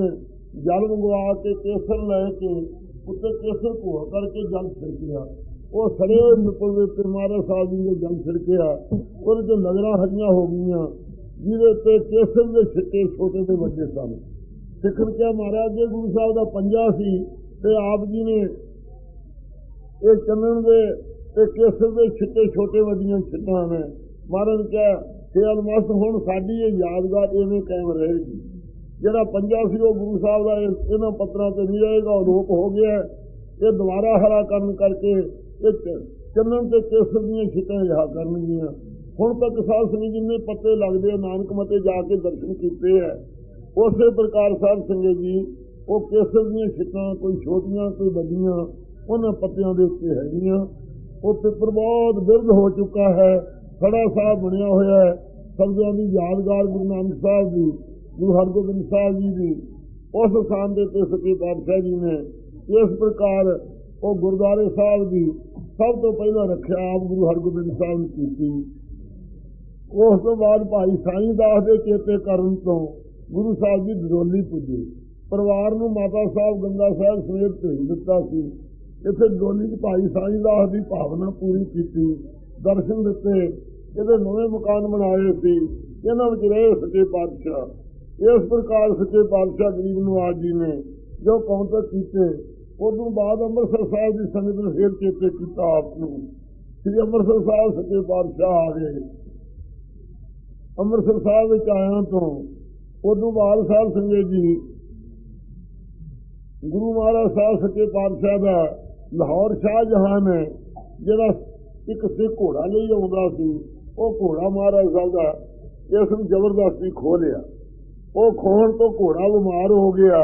ਜਲ ਮੰਗਵਾ ਕੇ ਕੇਸਰ ਲੈ ਕੇ ਉੱਤੇ ਕੇਸਰ ਘੋਲ ਕਰਕੇ ਜਲ ਛਿੜਕਿਆ। ਉਹ ਸੜੇ ਹੋਏ ਮਿੱਪਲ ਦੇ ਉੱਤੇ ਮਹਾਰਾਜ ਸਾਹਿਬ ਜੀ ਨੇ ਜਲ ਛਿੜਕਿਆ। ਉਹਦੇ ਤੇ ਲਗਰਾਂ ਹਰੀਆਂ ਹੋ ਗਈਆਂ, ਜਿਹਦੇ ਉੱਤੇ ਕੇਸਰ ਦੇ ਛਿੱਟੇ ਛੋਟੇ ਤੇ ਵੱਡੇ ਸਨ। ਸਿੱਖਣ ਕਿਹਾ ਮਹਾਰਾਜ ਜੀ ਗੁਰੂ ਸਾਹਿਬ ਦਾ ਪੰਜਾ ਸੀ ਤੇ ਆਪ ਜੀ ਨੇ ਇਹ ਚੰਨਣ ਦੇ ਤੇ ਕੇਸਰ ਦੇ ਛਿੱਟੇ ਛੋਟੇ ਵੱਡੀਆਂ ਛਿੱਟਾਂ ਨੇ। ਮਹਾਰਾਜ ਨੇ ਕਿਹਾ ਕਿ ਅਲਮਸਤ ਹੁਣ ਸਾਡੀ ਇਹ ਯਾਦਗਾਰ ਇਵੇਂ ਕਾਇਮ ਰਹੇਗੀ। ਜਿਹੜਾ ਪੰਜਾ ਸੀ ਉਹ ਗੁਰੂ ਸਾਹਿਬ ਦਾ ਇਹਨਾਂ ਪੱਤਰਾਂ ਤੇ ਨਹੀਂ ਰਹੇਗਾ, ਉਹ ਲੋਪ ਹੋ ਗਿਆ। ਇਹ ਦੁਬਾਰਾ ਹਰਾ ਕਰਨ ਕਰਕੇ ਇਹ ਚੰਨਣ ਤੇ ਕੇਸਰ ਦੀਆਂ ਛਿੱਟਾਂ ਰਿਹਾ ਕਰਨਗੀਆਂ। ਹੁਣ ਤੱਕ ਸਾਧ ਸੰਗਤ ਜੀ ਨੇ ਪੱਤੇ ਲੱਗਦੇ ਨਾਨਕ ਮਤੇ ਜਾ ਕੇ ਦਰਸ਼ਨ ਕੀਤੇ ਹੈ। ਉਸੇ ਪ੍ਰਕਾਰ ਸਾਧ ਸੰਗਤ ਜੀ ਉਹ ਕੇਸਰ ਦੀਆਂ ਛਿੱਟਾਂ ਕੋਈ ਛੋਟੀਆਂ ਕੋਈ ਵੱਡੀਆਂ ਉਹਨਾਂ ਪੱਤਿਆਂ ਦੇ ਉੱਤੇ ਹੈਗੀਆਂ। ਉਹ ਪਿੱਪਰ ਬਹੁਤ ਬਿਰਧ ਹੋ ਚੁੱਕਾ ਹੈ, ਖੜਾ ਸਾਹਿਬ ਬਣਿਆ ਹੋਇਆ ਹੈ। ਸਬਜ਼ਾਂ ਦੀ ਯਾਦਗਾਰ ਗੁਰੂ ਨਾਨਕ ਸਾਹਿਬ ਦੀ, ਗੁਰੂ ਹਰਗੋਬਿੰਦ ਸਾਹਿਬ ਜੀ ਦੀ ਉਸ ਸਥਾਨ ਦੇ ਉੱਤੇ ਸੱਚੇ ਪਾਤਸ਼ਾਹ ਜੀ ਨੇ ਇਸ ਪ੍ਰਕਾਰ ਉਹ ਗੁਰਦੁਆਰੇ ਸਾਹਿਬ ਦੀ ਸਭ ਤੋਂ ਪਹਿਲਾਂ ਰੱਖਿਆ ਆਪ ਗੁਰੂ ਹਰਗੋਬਿੰਦ ਸਾਹਿਬ ਨੇ ਕੀਤੀ। ਉਸ ਤੋਂ ਬਾਅਦ ਭਾਈ ਸਾਈਂ ਦਾਸ ਦੇ ਚੇਤੇ ਕਰਨ ਤੋਂ ਗੁਰੂ ਸਾਹਿਬ ਜੀ ਡਡੋਲੀ ਪੁੱਜੇ। ਪਰਿਵਾਰ ਨੂੰ ਮਾਤਾ ਸਾਹਿਬ ਗੰਗਾ ਸਾਹਿਬ ਸਮੇਤ ਭੇਜ ਦਿੱਤਾ ਸੀ। ਇੱਥੇ ਡਡੋਲੀ 'ਚ ਭਾਈ ਸਾਈਂ ਦਾਸ ਦੀ ਭਾਵਨਾ ਪੂਰੀ ਕੀਤੀ, ਦਰਸ਼ਨ ਦਿੱਤੇ। ਇਹਦੇ ਨਵੇਂ ਮਕਾਨ ਬਣਾਏ ਸੀ, ਇਹਨਾਂ ਵਿੱਚ ਰਹੇ ਸੱਚੇ ਪਾਤਸ਼ਾਹ। ਇਸ ਪ੍ਰਕਾਰ ਸੱਚੇ ਪਾਤਸ਼ਾਹ ਗਰੀਬ ਨਵਾਜ ਜੀ ਨੇ ਜੋ ਕੌਂਤਕ ਕੀਤੇ। ਉਦੋਂ ਬਾਅਦ ਅੰਮ੍ਰਿਤਸਰ ਸਾਹਿਬ ਦੀ ਸੰਗਤ ਨੇ ਫੇਰ ਚੇਤੇ ਕੀਤਾ ਆਪ ਨੂੰ। ਸ੍ਰੀ ਅੰਮ੍ਰਿਤਸਰ ਸਾਹਿਬ ਸੱਚੇ ਪਾਤਸ਼ਾਹ ਆ ਗਏ। ਅੰਮ੍ਰਿਤਸਰ ਸਾਹਿਬ ਵਿੱਚ ਆਇਆਂ ਤੋਂ ਉਦੋਂ ਬਾਅਦ ਸਾਹਿਬ ਸੰਗਤ ਜੀ ਗੁਰੂ ਮਹਾਰਾਜ ਸਾਹਿਬ ਸੱਚੇ ਪਾਤਸ਼ਾਹ ਦਾ ਲਾਹੌਰ ਸ਼ਾਹਜਹਾਨ ਹੈ ਜਿਹੜਾ ਇੱਕ ਸਿੱਖ ਘੋੜਾ ਲਈ ਆਉਂਦਾ ਸੀ, ਉਹ ਘੋੜਾ ਮਹਾਰਾਜ ਸਾਹਿਬ ਦਾ ਇਸ ਨੂੰ ਜ਼ਬਰਦਸਤੀ ਖੋਹ ਲਿਆ। ਉਹ ਖੋਹਣ ਤੋਂ ਘੋੜਾ ਬਿਮਾਰ ਹੋ ਗਿਆ।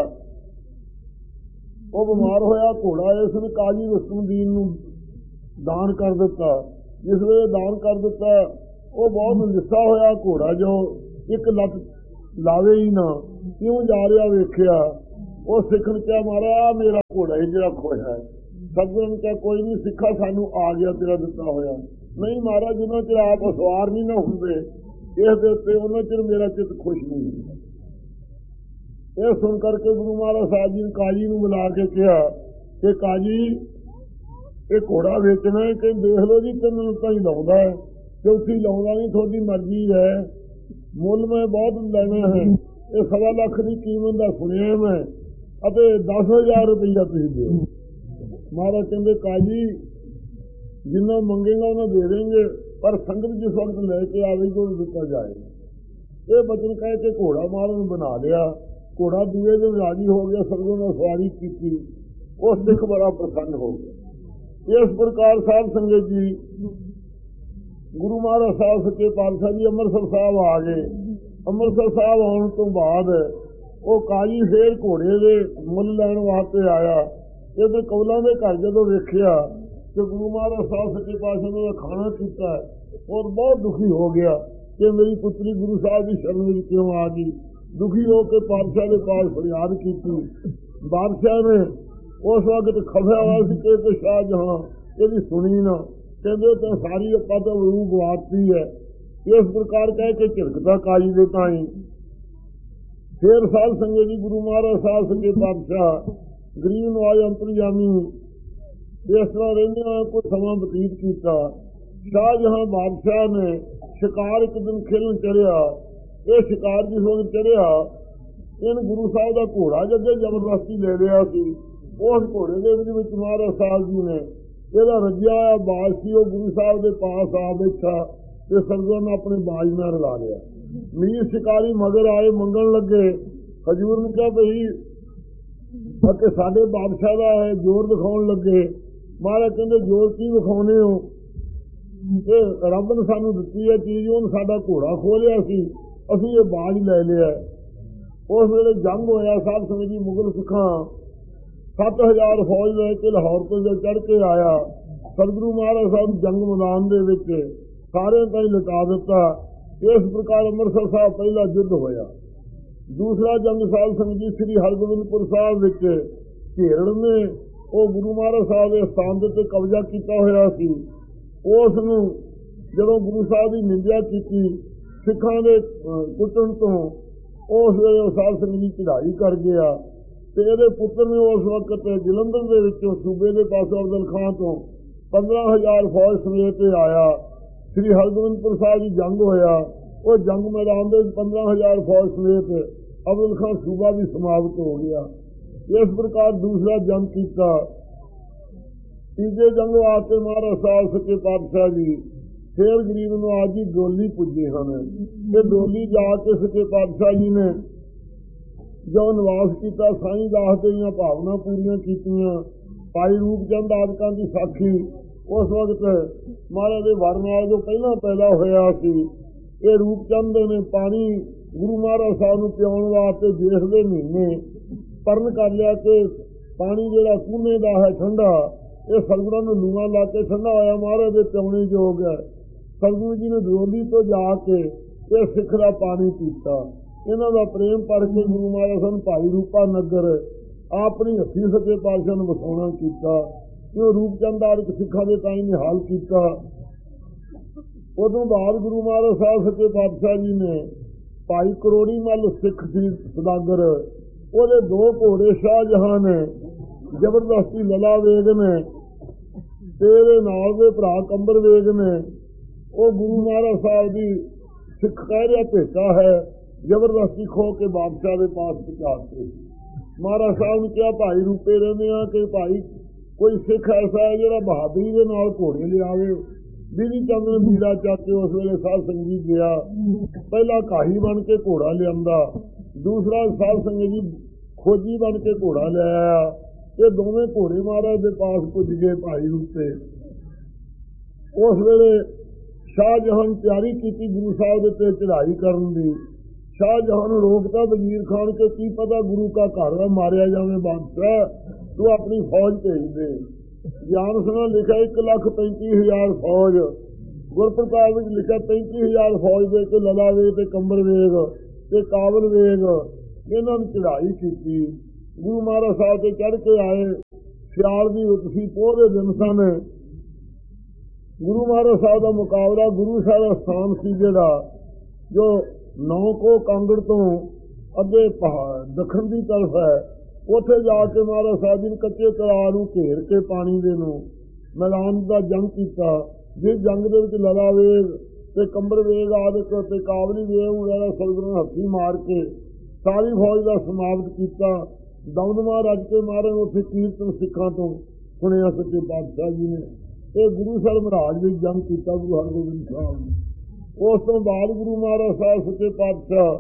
ਉਹ ਬਿਮਾਰ ਹੋਇਆ ਘੋੜਾ ਇਸ ਨੇ ਕਾਜ਼ੀ ਰੁਸਤਮਦੀਨ ਨੂੰ ਦਾਨ ਕਰ ਦਿੱਤਾ। ਜਿਸ ਵੇਲੇ ਦਾਨ ਕਰ ਦਿੱਤਾ ਉਹ ਬਹੁਤ ਲਿੱਸਾ ਹੋਇਆ ਘੋੜਾ, ਜੋ ਇੱਕ ਲੱਤ ਲਾਵੇ ਹੀ ਨਾ, ਕਿਉਂ ਜਾ ਰਿਹਾ ਵੇਖਿਆ। ਉਹ ਸਿੱਖ ਨੇ ਕਿਹਾ ਮਹਾਰਾਜ ਮੇਰਾ ਘੋੜਾ ਹੀ ਜਿਹੜਾ ਖੋਇਆ ਹੈ। ਸਤਿਗੁਰੂ ਨੇ ਕਿਹਾ ਕੋਈ ਨਹੀਂ ਸਿੱਖਾ, ਸਾਨੂੰ ਆ ਗਿਆ ਤੇਰਾ ਦਿੱਤਾ ਹੋਇਆ। ਨਹੀਂ ਮਹਾਰਾਜ ਜਿੰਨਾ ਚਿਰ ਆਪ ਸਵਾਰ ਨਹੀਂ ਨਾ ਹੁੰਦੇ ਇਸ ਦੇ ਉੱਤੇ ਉਹਨਾਂ ਚਿਰ ਮੇਰਾ ਚਿੱਤ ਖੁਸ਼ ਨਹੀਂ ਹੁੰਦਾ। ਇਹ ਸੁਣ ਕਰਕੇ ਗੁਰੂ ਮਹਾਰਾਜ ਸਾਹਿਬ ਜੀ ਨੇ ਕਾਜੀ ਨੂੰ ਬੁਲਾ ਕੇ ਕਿਹਾ ਕਿ ਕਾਜੀ ਇਹ ਘੋੜਾ ਵੇਚਣਾ ਹੈ। ਕਿ ਦੇਖ ਲਓ ਜੀ ਤਿੰਨ ਲੱਤਾਂ ਹੀ ਲਾਉਂਦਾ ਹੈ, ਚੌਥੀ ਲਾਉਂਦਾ ਨਹੀਂ, ਤੁਹਾਡੀ ਮਰਜ਼ੀ ਹੈ। ਮੁੱਲ ਮੈਂ ਬਹੁਤ ਲੈਣਾ ਹੈ, ਇਹ ਸਵਾ ਲੱਖ ਦੀ ਕੀਮਤ ਦਾ ਸੁਣਿਆ ਮੈਂ, ਅਤੇ ਦਸ ਹਜ਼ਾਰ ਰੁਪਈਆ ਤੁਸੀਂ ਦਿਓ। ਮਹਾਰਾਜ ਕਹਿੰਦੇ ਕਾਜੀ ਜਿੰਨਾ ਮੰਗੇਗਾ ਉਹਨਾਂ ਦੇ ਦੇਂਗੇ, ਪਰ ਸੰਗਤ ਜਿਸ ਵਕਤ ਲੈ ਕੇ ਆਵੇਗੀ ਉਹਨੂੰ ਦਿੱਤਾ ਜਾਏਗਾ। ਇਹ ਬਚਨ ਕਹਿ ਕੇ ਘੋੜਾ ਮਹਾਰਾਜ ਨੂੰ ਬਣਾ ਲਿਆ। ਘੋੜਾ ਦੂਏ ਦਿਨ ਰਾਜੀ ਹੋ ਗਿਆ, ਸਤਿਗੁਰੂ ਨੇ ਸਵਾਰੀ ਕੀਤੀ। ਉਹ ਸਿੱਖ ਬੜਾ ਪ੍ਰਸੰਨ ਹੋ ਗਿਆ। ਇਸ ਪ੍ਰਕਾਰ ਸਾਹਿਬ ਸੰਗਤ ਜੀ ਗੁਰੂ ਮਹਾਰਾਜ ਸਾਹਿਬ ਸੱਚੇ ਪਾਤਸ਼ਾਹ ਜੀ ਅੰਮ੍ਰਿਤਸਰ ਸਾਹਿਬ ਆ ਗਏ। ਅੰਮ੍ਰਿਤਸਰ ਸਾਹਿਬ ਆਉਣ ਤੋਂ ਬਾਅਦ ਉਹ ਕਾਜੀ ਫੇਰ ਘੋੜੇ ਦੇ ਮੁੱਲ ਲੈਣ ਵਾਸਤੇ ਆਇਆ। ਇੱਧਰ ਕੌਲਾਂ ਦੇ ਘਰ ਜਦੋਂ ਵੇਖਿਆ ਕਿ ਗੁਰੂ ਮਹਾਰਾਜ ਸਾਹਿਬ ਸੱਚੇ ਪਾਤਸ਼ਾਹ ਨੇ ਖਾਣਾ ਕੀਤਾ ਔਰ ਬਹੁਤ ਦੁਖੀ ਹੋ ਗਿਆ ਕਿ ਮੇਰੀ ਪੁੱਤਰੀ ਗੁਰੂ ਸਾਹਿਬ ਦੀ ਸ਼ਰਨ ਵਿੱਚ ਕਿਉਂ ਆ ਗਈ। ਦੁਖੀ ਹੋ ਕੇ ਪਾਤਸ਼ਾਹ ਦੇ ਪਾਸ ਫਰਿਆਦ ਕੀਤੀ। ਬਾਦਸ਼ਾਹ ਨੇ ਉਸ ਵਕਤ ਖਫਿਆ ਹੋਇਆ ਸੀ ਕਿ ਤੇ ਸ਼ਾਹਜਹਾਂ ਇਹਦੀ ਸੁਣੀ ਨਾ, ਕਹਿੰਦੇ ਤਾਂ ਸਾਰੀ ਆਪਾਂ ਤਾਂ ਰੂਹ ਗਵਾਤੀ ਹੈ। ਇਸ ਪ੍ਰਕਾਰ ਕਹਿ ਕੇ ਝਿੜਕਦਾ ਕਾਜੀ ਦੇ ਤਾਈ। ਫੇਰ ਸਾਧ ਸੰਗਤ ਜੀ ਗੁਰੂ ਮਹਾਰਾਜ ਸਾਹਿਬ ਸੱਚੇ ਪਾਤਸ਼ਾਹ ਗਰੀਬ ਨਵਾਜ ਅੰਤਰਜਾਮੀ ਇਸ ਤਰ੍ਹਾਂ ਰਹਿੰਦਿਆਂ ਕੋਈ ਸਮਾਂ ਬਤੀਤ ਕੀਤਾ। ਸ਼ਾਹਜਹਾਂ ਬਾਦਸ਼ਾਹ ਨੇ ਸ਼ਿਕਾਰ ਇੱਕ ਦਿਨ ਖੇਲਣ ਚੜਿਆ। ਇਹ ਸ਼ਿਕਾਰ ਜਿਸ ਵਕਤ ਚੜਿਆ ਇਹਨੂੰ ਗੁਰੂ ਸਾਹਿਬ ਦਾ ਘੋੜਾ ਜੱਗੇ ਜ਼ਬਰਦਸਤੀ ਲੈ ਲਿਆ ਸੀ। ਉਸ ਘੋੜੇ ਦੇ ਵਿੱਚ ਮਹਾਰਾਜ ਸਾਹਿਬ ਜੀ ਨੇ ਇਹਦਾ ਰੱਜਿਆ ਹੋਇਆ ਬਾਜ ਸੀ, ਉਹ ਗੁਰੂ ਸਾਹਿਬ ਦੇ ਪਾਸ ਆ ਬੈਠਾ ਤੇ ਸੰਗਤਾਂ ਨੇ ਆਪਣੇ ਬਾਜ ਨਾਲ ਰਲਾ ਲਿਆ। ਮੀਰ ਸ਼ਿਕਾਰੀ ਮਗਰ ਆਏ, ਮੰਗਣ ਲੱਗੇ। ਹਜ਼ੂਰ ਨੇ ਕਿਹਾ ਬਈ ਅਤੇ ਸਾਡੇ ਬਾਦਸ਼ਾਹ ਦਾ ਹੈ ਜ਼ੋਰ ਦਿਖਾਉਣ ਲੱਗੇ। ਮਹਾਰਾਜ ਕਹਿੰਦੇ ਜ਼ੋਰ ਕੀ ਵਿਖਾਉਣੇ ਹੋ, ਇਹ ਰੱਬ ਨੇ ਸਾਨੂੰ ਦਿੱਤੀ ਹੈ ਚੀਜ਼, ਉਹਨੇ ਸਾਡਾ ਘੋੜਾ ਖੋਹ ਲਿਆ ਸੀ, ਅਸੀਂ ਇਹ ਬਾਜ ਲੈ ਲਿਆ। ਉਸ ਵੇਲੇ ਜੰਗ ਹੋਇਆ ਸਾਧ ਸੰਗਤ ਜੀ, ਮੁਗਲ ਸਿੱਖਾਂ ਸੱਤ ਹਜ਼ਾਰ ਫੌਜ ਲੈ ਕੇ ਲਾਹੌਰ ਤੋਂ ਜਦ ਚੜ੍ਹ ਕੇ ਆਇਆ, ਸਤਿਗੁਰੂ ਮਹਾਰਾਜ ਸਾਹਿਬ ਜੰਗ ਮੈਦਾਨ ਦੇ ਵਿੱਚ ਸਾਰਿਆਂ ਤਾਈਂ ਲਟਾ ਦਿੱਤਾ। ਇਸ ਪ੍ਰਕਾਰ ਅੰਮ੍ਰਿਤਸਰ ਸਾਹਿਬ ਪਹਿਲਾ ਯੁੱਧ ਹੋਇਆ। ਦੂਸਰਾ ਜੰਗ ਸਾਧ ਸੰਗਤ ਜੀ ਸ੍ਰੀ ਹਰਗੋਬਿੰਦਪੁਰ ਸਾਹਿਬ ਵਿੱਚ ਘੇਰੜ ਨੇ ਉਹ ਗੁਰੂ ਮਹਾਰਾਜ ਸਾਹਿਬ ਦੇ ਸਥਾਨ ਦੇ ਉੱਤੇ ਕਬਜ਼ਾ ਕੀਤਾ ਹੋਇਆ ਸੀ। ਉਸ ਨੂੰ ਜਦੋਂ ਗੁਰੂ ਸਾਹਿਬ ਦੀ ਨਿੰਦਿਆ ਕੀਤੀ ਸਿੱਖਾਂ ਦੇ ਕੁੱਟਣ ਤੋਂ, ਉਸ ਵੇਲੇ ਉਹ ਸਾਧ ਸੰਗਤ ਜੀ ਚੜ੍ਹਾਈ ਕਰ ਗਿਆ। ਤੇ ਇਹਦੇ ਪੁੱਤਰ ਨੇ ਉਸ ਵਕਤ ਜਲੰਧਰ ਦੇ ਵਿੱਚੋਂ ਸੂਬੇ ਦੇ ਪਾਸੋਂ ਅਫਜ਼ਲ ਖਾਂ ਤੋਂ ਪੰਦਰਾਂ ਹਜ਼ਾਰ ਫੌਜ ਸਮੇਤ ਆਇਆ। ਸ੍ਰੀ ਹਰਗੋਬਿੰਦਪੁਰ ਸਾਹਿਬ ਦੀ ਜੰਗ ਹੋਇਆ। ਉਹ ਜੰਗ ਮੈਦਾਨ ਦੇ ਪੰਦਰਾਂ ਹਜ਼ਾਰ ਫੌਜ ਸਮੇਤ ਅਫਜ਼ਲ ਖਾਂ ਸੂਬਾ ਵੀ ਸਮਾਪਤ ਹੋ ਗਿਆ। ਇਸ ਪ੍ਰਕਾਰ ਦੂਸਰਾ ਜੰਗ ਕੀਤਾ। ਤੀਜੇ ਜੰਗ ਵਾਸਤੇ ਮਹਾਰਾਜ ਸਾਹਿਬ ਸੱਚੇ ਪਾਤਸ਼ਾਹ ਜੀ ਫੇਰ ਗਰੀਬ ਨਵਾਜ਼ ਜੀ ਡੋਲੀ ਪੁੱਜੇ ਹਨ। ਤੇ ਡੋਲੀ ਜਾ ਕੇ ਸੱਚੇ ਪਾਤਸ਼ਾਹ ਜੀ ਨੇ ਜੋ ਨਿਵਾਸ ਕੀਤਾ, ਸਾਈਂ ਦਾਸ ਦੀਆਂ ਭਾਵਨਾ ਪੂਰੀਆਂ ਕੀਤੀਆਂ। ਭਾਈ ਰੂਪ ਚੰਦ ਆਦਿਕਾਂ ਦੀ ਸਾਖੀ ਉਸ ਵਕਤ ਮਹਾਰਾਜ ਦੇ ਵਰ ਨਾਲ ਜੋ ਪਹਿਲਾਂ ਪੈਦਾ ਹੋਇਆ ਸੀ, ਇਹ ਰੂਪ ਚੰਦ ਨੇ ਪਾਣੀ ਗੁਰੂ ਮਹਾਰਾਜ ਸਾਹਿਬ ਨੂੰ ਪਿਆਉਣ ਵਾਸਤੇ ਜੇਠ ਦੇ ਮਹੀਨੇ ਪਰਨ ਕਰ ਲਿਆ ਕਿ ਪਾਣੀ ਜਿਹੜਾ ਕੂਨੇ ਦਾ ਹੈ ਠੰਡਾ, ਇਹ ਸਤਿਗੁਰਾਂ ਨੂੰ ਲੂਆਂ ਲਾ ਕੇ ਠੰਡਾ ਹੋਇਆ ਮਹਾਰਾਜ ਦੇ ਪਿਆਉਣੇ ਯੋਗ ਹੈ। ਸਤਿਗੁਰੂ ਜੀ ਨੇ ਡੋਲੀ ਤੋਂ ਜਾ ਕੇ ਇਹ ਸਿੱਖ ਦਾ ਪਾਣੀ ਪੀਤਾ। ਇਹਨਾਂ ਦਾ ਪ੍ਰੇਮ ਪੜ੍ਹ ਕੇ ਗੁਰੂ ਮਹਾਰਾਜ ਸਾਹਿਬ ਭਾਈ ਰੂਪਾ ਨਗਰ ਆਪਣੀ ਹੱਥੀਂ ਸੱਚੇ ਪਾਤਸ਼ਾਹ ਨੂੰ ਵਸਾਉਣਾ ਕੀਤਾ। ਉਹ ਰੂਪਚੰਦ ਆਦਿਕ ਸਿੱਖਾਂ ਦੇ ਤਾਈਂ ਨਿਹਾਲ ਕੀਤਾ। ਉਦੋਂ ਬਾਅਦ ਗੁਰੂ ਮਹਾਰਾਜ ਸਾਹਿਬ ਸੱਚੇ ਪਾਤਸ਼ਾਹ ਜੀ ਨੇ ਭਾਈ ਕਰੋੜੀ ਮੱਲ ਸਿੱਖ ਸੀ ਸਦਾਗਰ, ਉਹਦੇ ਦੋ ਘੋੜੇ ਸ਼ਾਹਜਹਾਂ ਨੇ ਜ਼ਬਰਦਸਤੀ ਲਲਾ ਵੇਗ ਨੇ ਤੇ ਇਹਦੇ ਨਾਲ ਦੇ ਭਰਾ ਕੰਬਰ ਵੇਗ ਨੇ, ਉਹ ਗੁਰੂ ਮਹਾਰਾਜ ਸਾਹਿਬ ਦੀ ਸਿੱਖ ਕਹਿ ਰਿਹਾ ਭੇਟਾ ਹੈ, ਜ਼ਬਰਦਸਤੀ ਖੋ ਕੇ ਬਾਦਸ਼ਾਹ ਦੇ ਪਾਸ ਪਹੁੰਚਾਤੇ। ਮਹਾਰਾਜ ਸਾਹਿਬ ਨੇ ਕਿਹਾ ਭਾਈ ਰੂਪੇ ਰਹਿੰਦੇ ਆ ਕਿ ਭਾਈ ਕੋਈ ਸਿੱਖ ਐਸਾ ਹੈ ਜਿਹੜਾ ਬਹਾਦਰੀ ਦੇ ਨਾਲ ਘੋੜੇ ਲਿਆਵੇ। ਬਿਧੀ ਚੰਦ ਨੇ ਬੀੜਾ ਚੱਕ ਕੇ ਉਸ ਵੇਲੇ ਸਾਧ ਸੰਗਤ ਜੀ ਗਿਆ। ਪਹਿਲਾ ਕਾਹੀ ਬਣ ਕੇ ਘੋੜਾ ਲਿਆਂਦਾ, ਦੂਸਰਾ ਸਾਧ ਸੰਗਤ ਜੀ ਖੋਜੀ ਬਣ ਕੇ ਘੋੜਾ ਲਿਆਇਆ। ਇਹ ਦੋਵੇਂ ਘੋੜੇ ਮਹਾਰਾਜ ਦੇ ਪਾਸ ਪੁੱਜ ਗਏ ਭਾਈ ਰੂਪੇ। ਉਸ ਵੇਲੇ ਸ਼ਾਹਜਹਾਂ ਤਿਆਰੀ ਕੀਤੀ ਗੁਰੂ ਸਾਹਿਬ ਦੇ ਉੱਤੇ ਚੜ੍ਹਾਈ ਕਰਨ ਦੀ। ਸ਼ਾਹਜਹਾਂ ਨੂੰ ਰੋਕਤਾ ਵਜ਼ੀਰ ਖਾਨ ਕੇ ਕੀ ਪਤਾ ਗੁਰੂ ਕਾ ਘਰ ਮਾਰਿਆ ਜਾਵੇ, ਬਾਦਸ਼ਾਹ ਤੂੰ ਆਪਣੀ ਫੌਜ ਭੇਜ ਦੇ। ਗਿਆਨ ਸਿੰਘ ਲਿਖਿਆ ਇੱਕ ਲੱਖ ਪੈਂਤੀ ਹਜ਼ਾਰ ਫੌਜ, ਗੁਰਪ੍ਰਤਾਪ ਵਿੱਚ ਲਿਖਿਆ ਪੈਂਤੀ ਹਜ਼ਾਰ ਫੌਜ ਦੇ ਕੇ ਲਲਾ ਵੇਗ ਤੇ ਕੰਬਰ ਵੇਗ ਤੇ ਕਾਬਲ ਵੇਗ ਇਹਨਾਂ ਨੂੰ ਚੜ੍ਹਾਈ ਕੀਤੀ। ਗੁਰੂ ਮਹਾਰਾਜ ਸਾਹਿਬ ਤੇ ਚੜ੍ਹ ਕੇ ਆਏ। ਸਿਆਲ ਦੀ ਰੁੱਤ ਸੀ, ਪੋਹ ਦੇ ਦਿਨ ਸਨ। ਗੁਰੂ ਮਹਾਰਾਜ ਸਾਹਿਬ ਦਾ ਮੁਕਾਬਲਾ ਗੁਰੂ ਸਾਹਿਬ ਦਾ ਸਥਾਨ ਸੀ ਜਿਹੜਾ ਜੋ ਨੌ ਕੋ ਕਾਂਗੜ ਤੋਂ ਅੱਗੇ ਪਹਾੜ ਦੱਖਣ ਦੀ ਤਰਫ ਹੈ। ਉੱਥੇ ਜਾ ਕੇ ਮਹਾਰਾਜ ਸਾਹਿਬ ਜੀ ਨੇ ਕੱਚੇ ਤਲਾਅ ਨੂੰ ਘੇਰ ਕੇ ਪਾਣੀ ਦੇ ਨੂੰ ਮੈਦਾਨ ਦਾ ਜੰਗ ਕੀਤਾ। ਜਿਸ ਜੰਗ ਦੇ ਵਿੱਚ ਲਲਾ ਵੇਗ ਤੇ ਕੰਬਰ ਵੇਗ ਆਦਿਕ ਤੇ ਕਾਬਲੀ ਵੇਗ ਵਗੈਰਾ ਸਤਿਗੁਰਾਂ ਨੇ ਹੱਥੀਂ ਮਾਰ ਕੇ ਸਾਰੀ ਫੌਜ ਦਾ ਸਮਾਪਤ ਕੀਤਾ। ਦਮਦਮਾ ਰੱਜ ਕੇ ਮਾਰੇ ਉੱਥੇ ਕੀਰਤਨ ਸਿੱਖਾਂ ਤੋਂ ਸੁਣਿਆ ਸੱਚੇ ਪਾਤਸ਼ਾਹ ਜੀ ਨੇ। ਇਹ ਗੁਰੂ ਸਾਹਿਬ ਮਹਾਰਾਜ ਵਿੱਚ ਜੰਗ ਕੀਤਾ ਗੁਰੂ ਹਰਗੋਬਿੰਦ ਸਾਹਿਬ ਨੇ। ਉਸ ਤੋਂ ਬਾਅਦ ਗੁਰੂ ਮਹਾਰਾਜ ਸਾਹਿਬ ਸੱਚੇ ਪਾਤਸ਼ਾਹ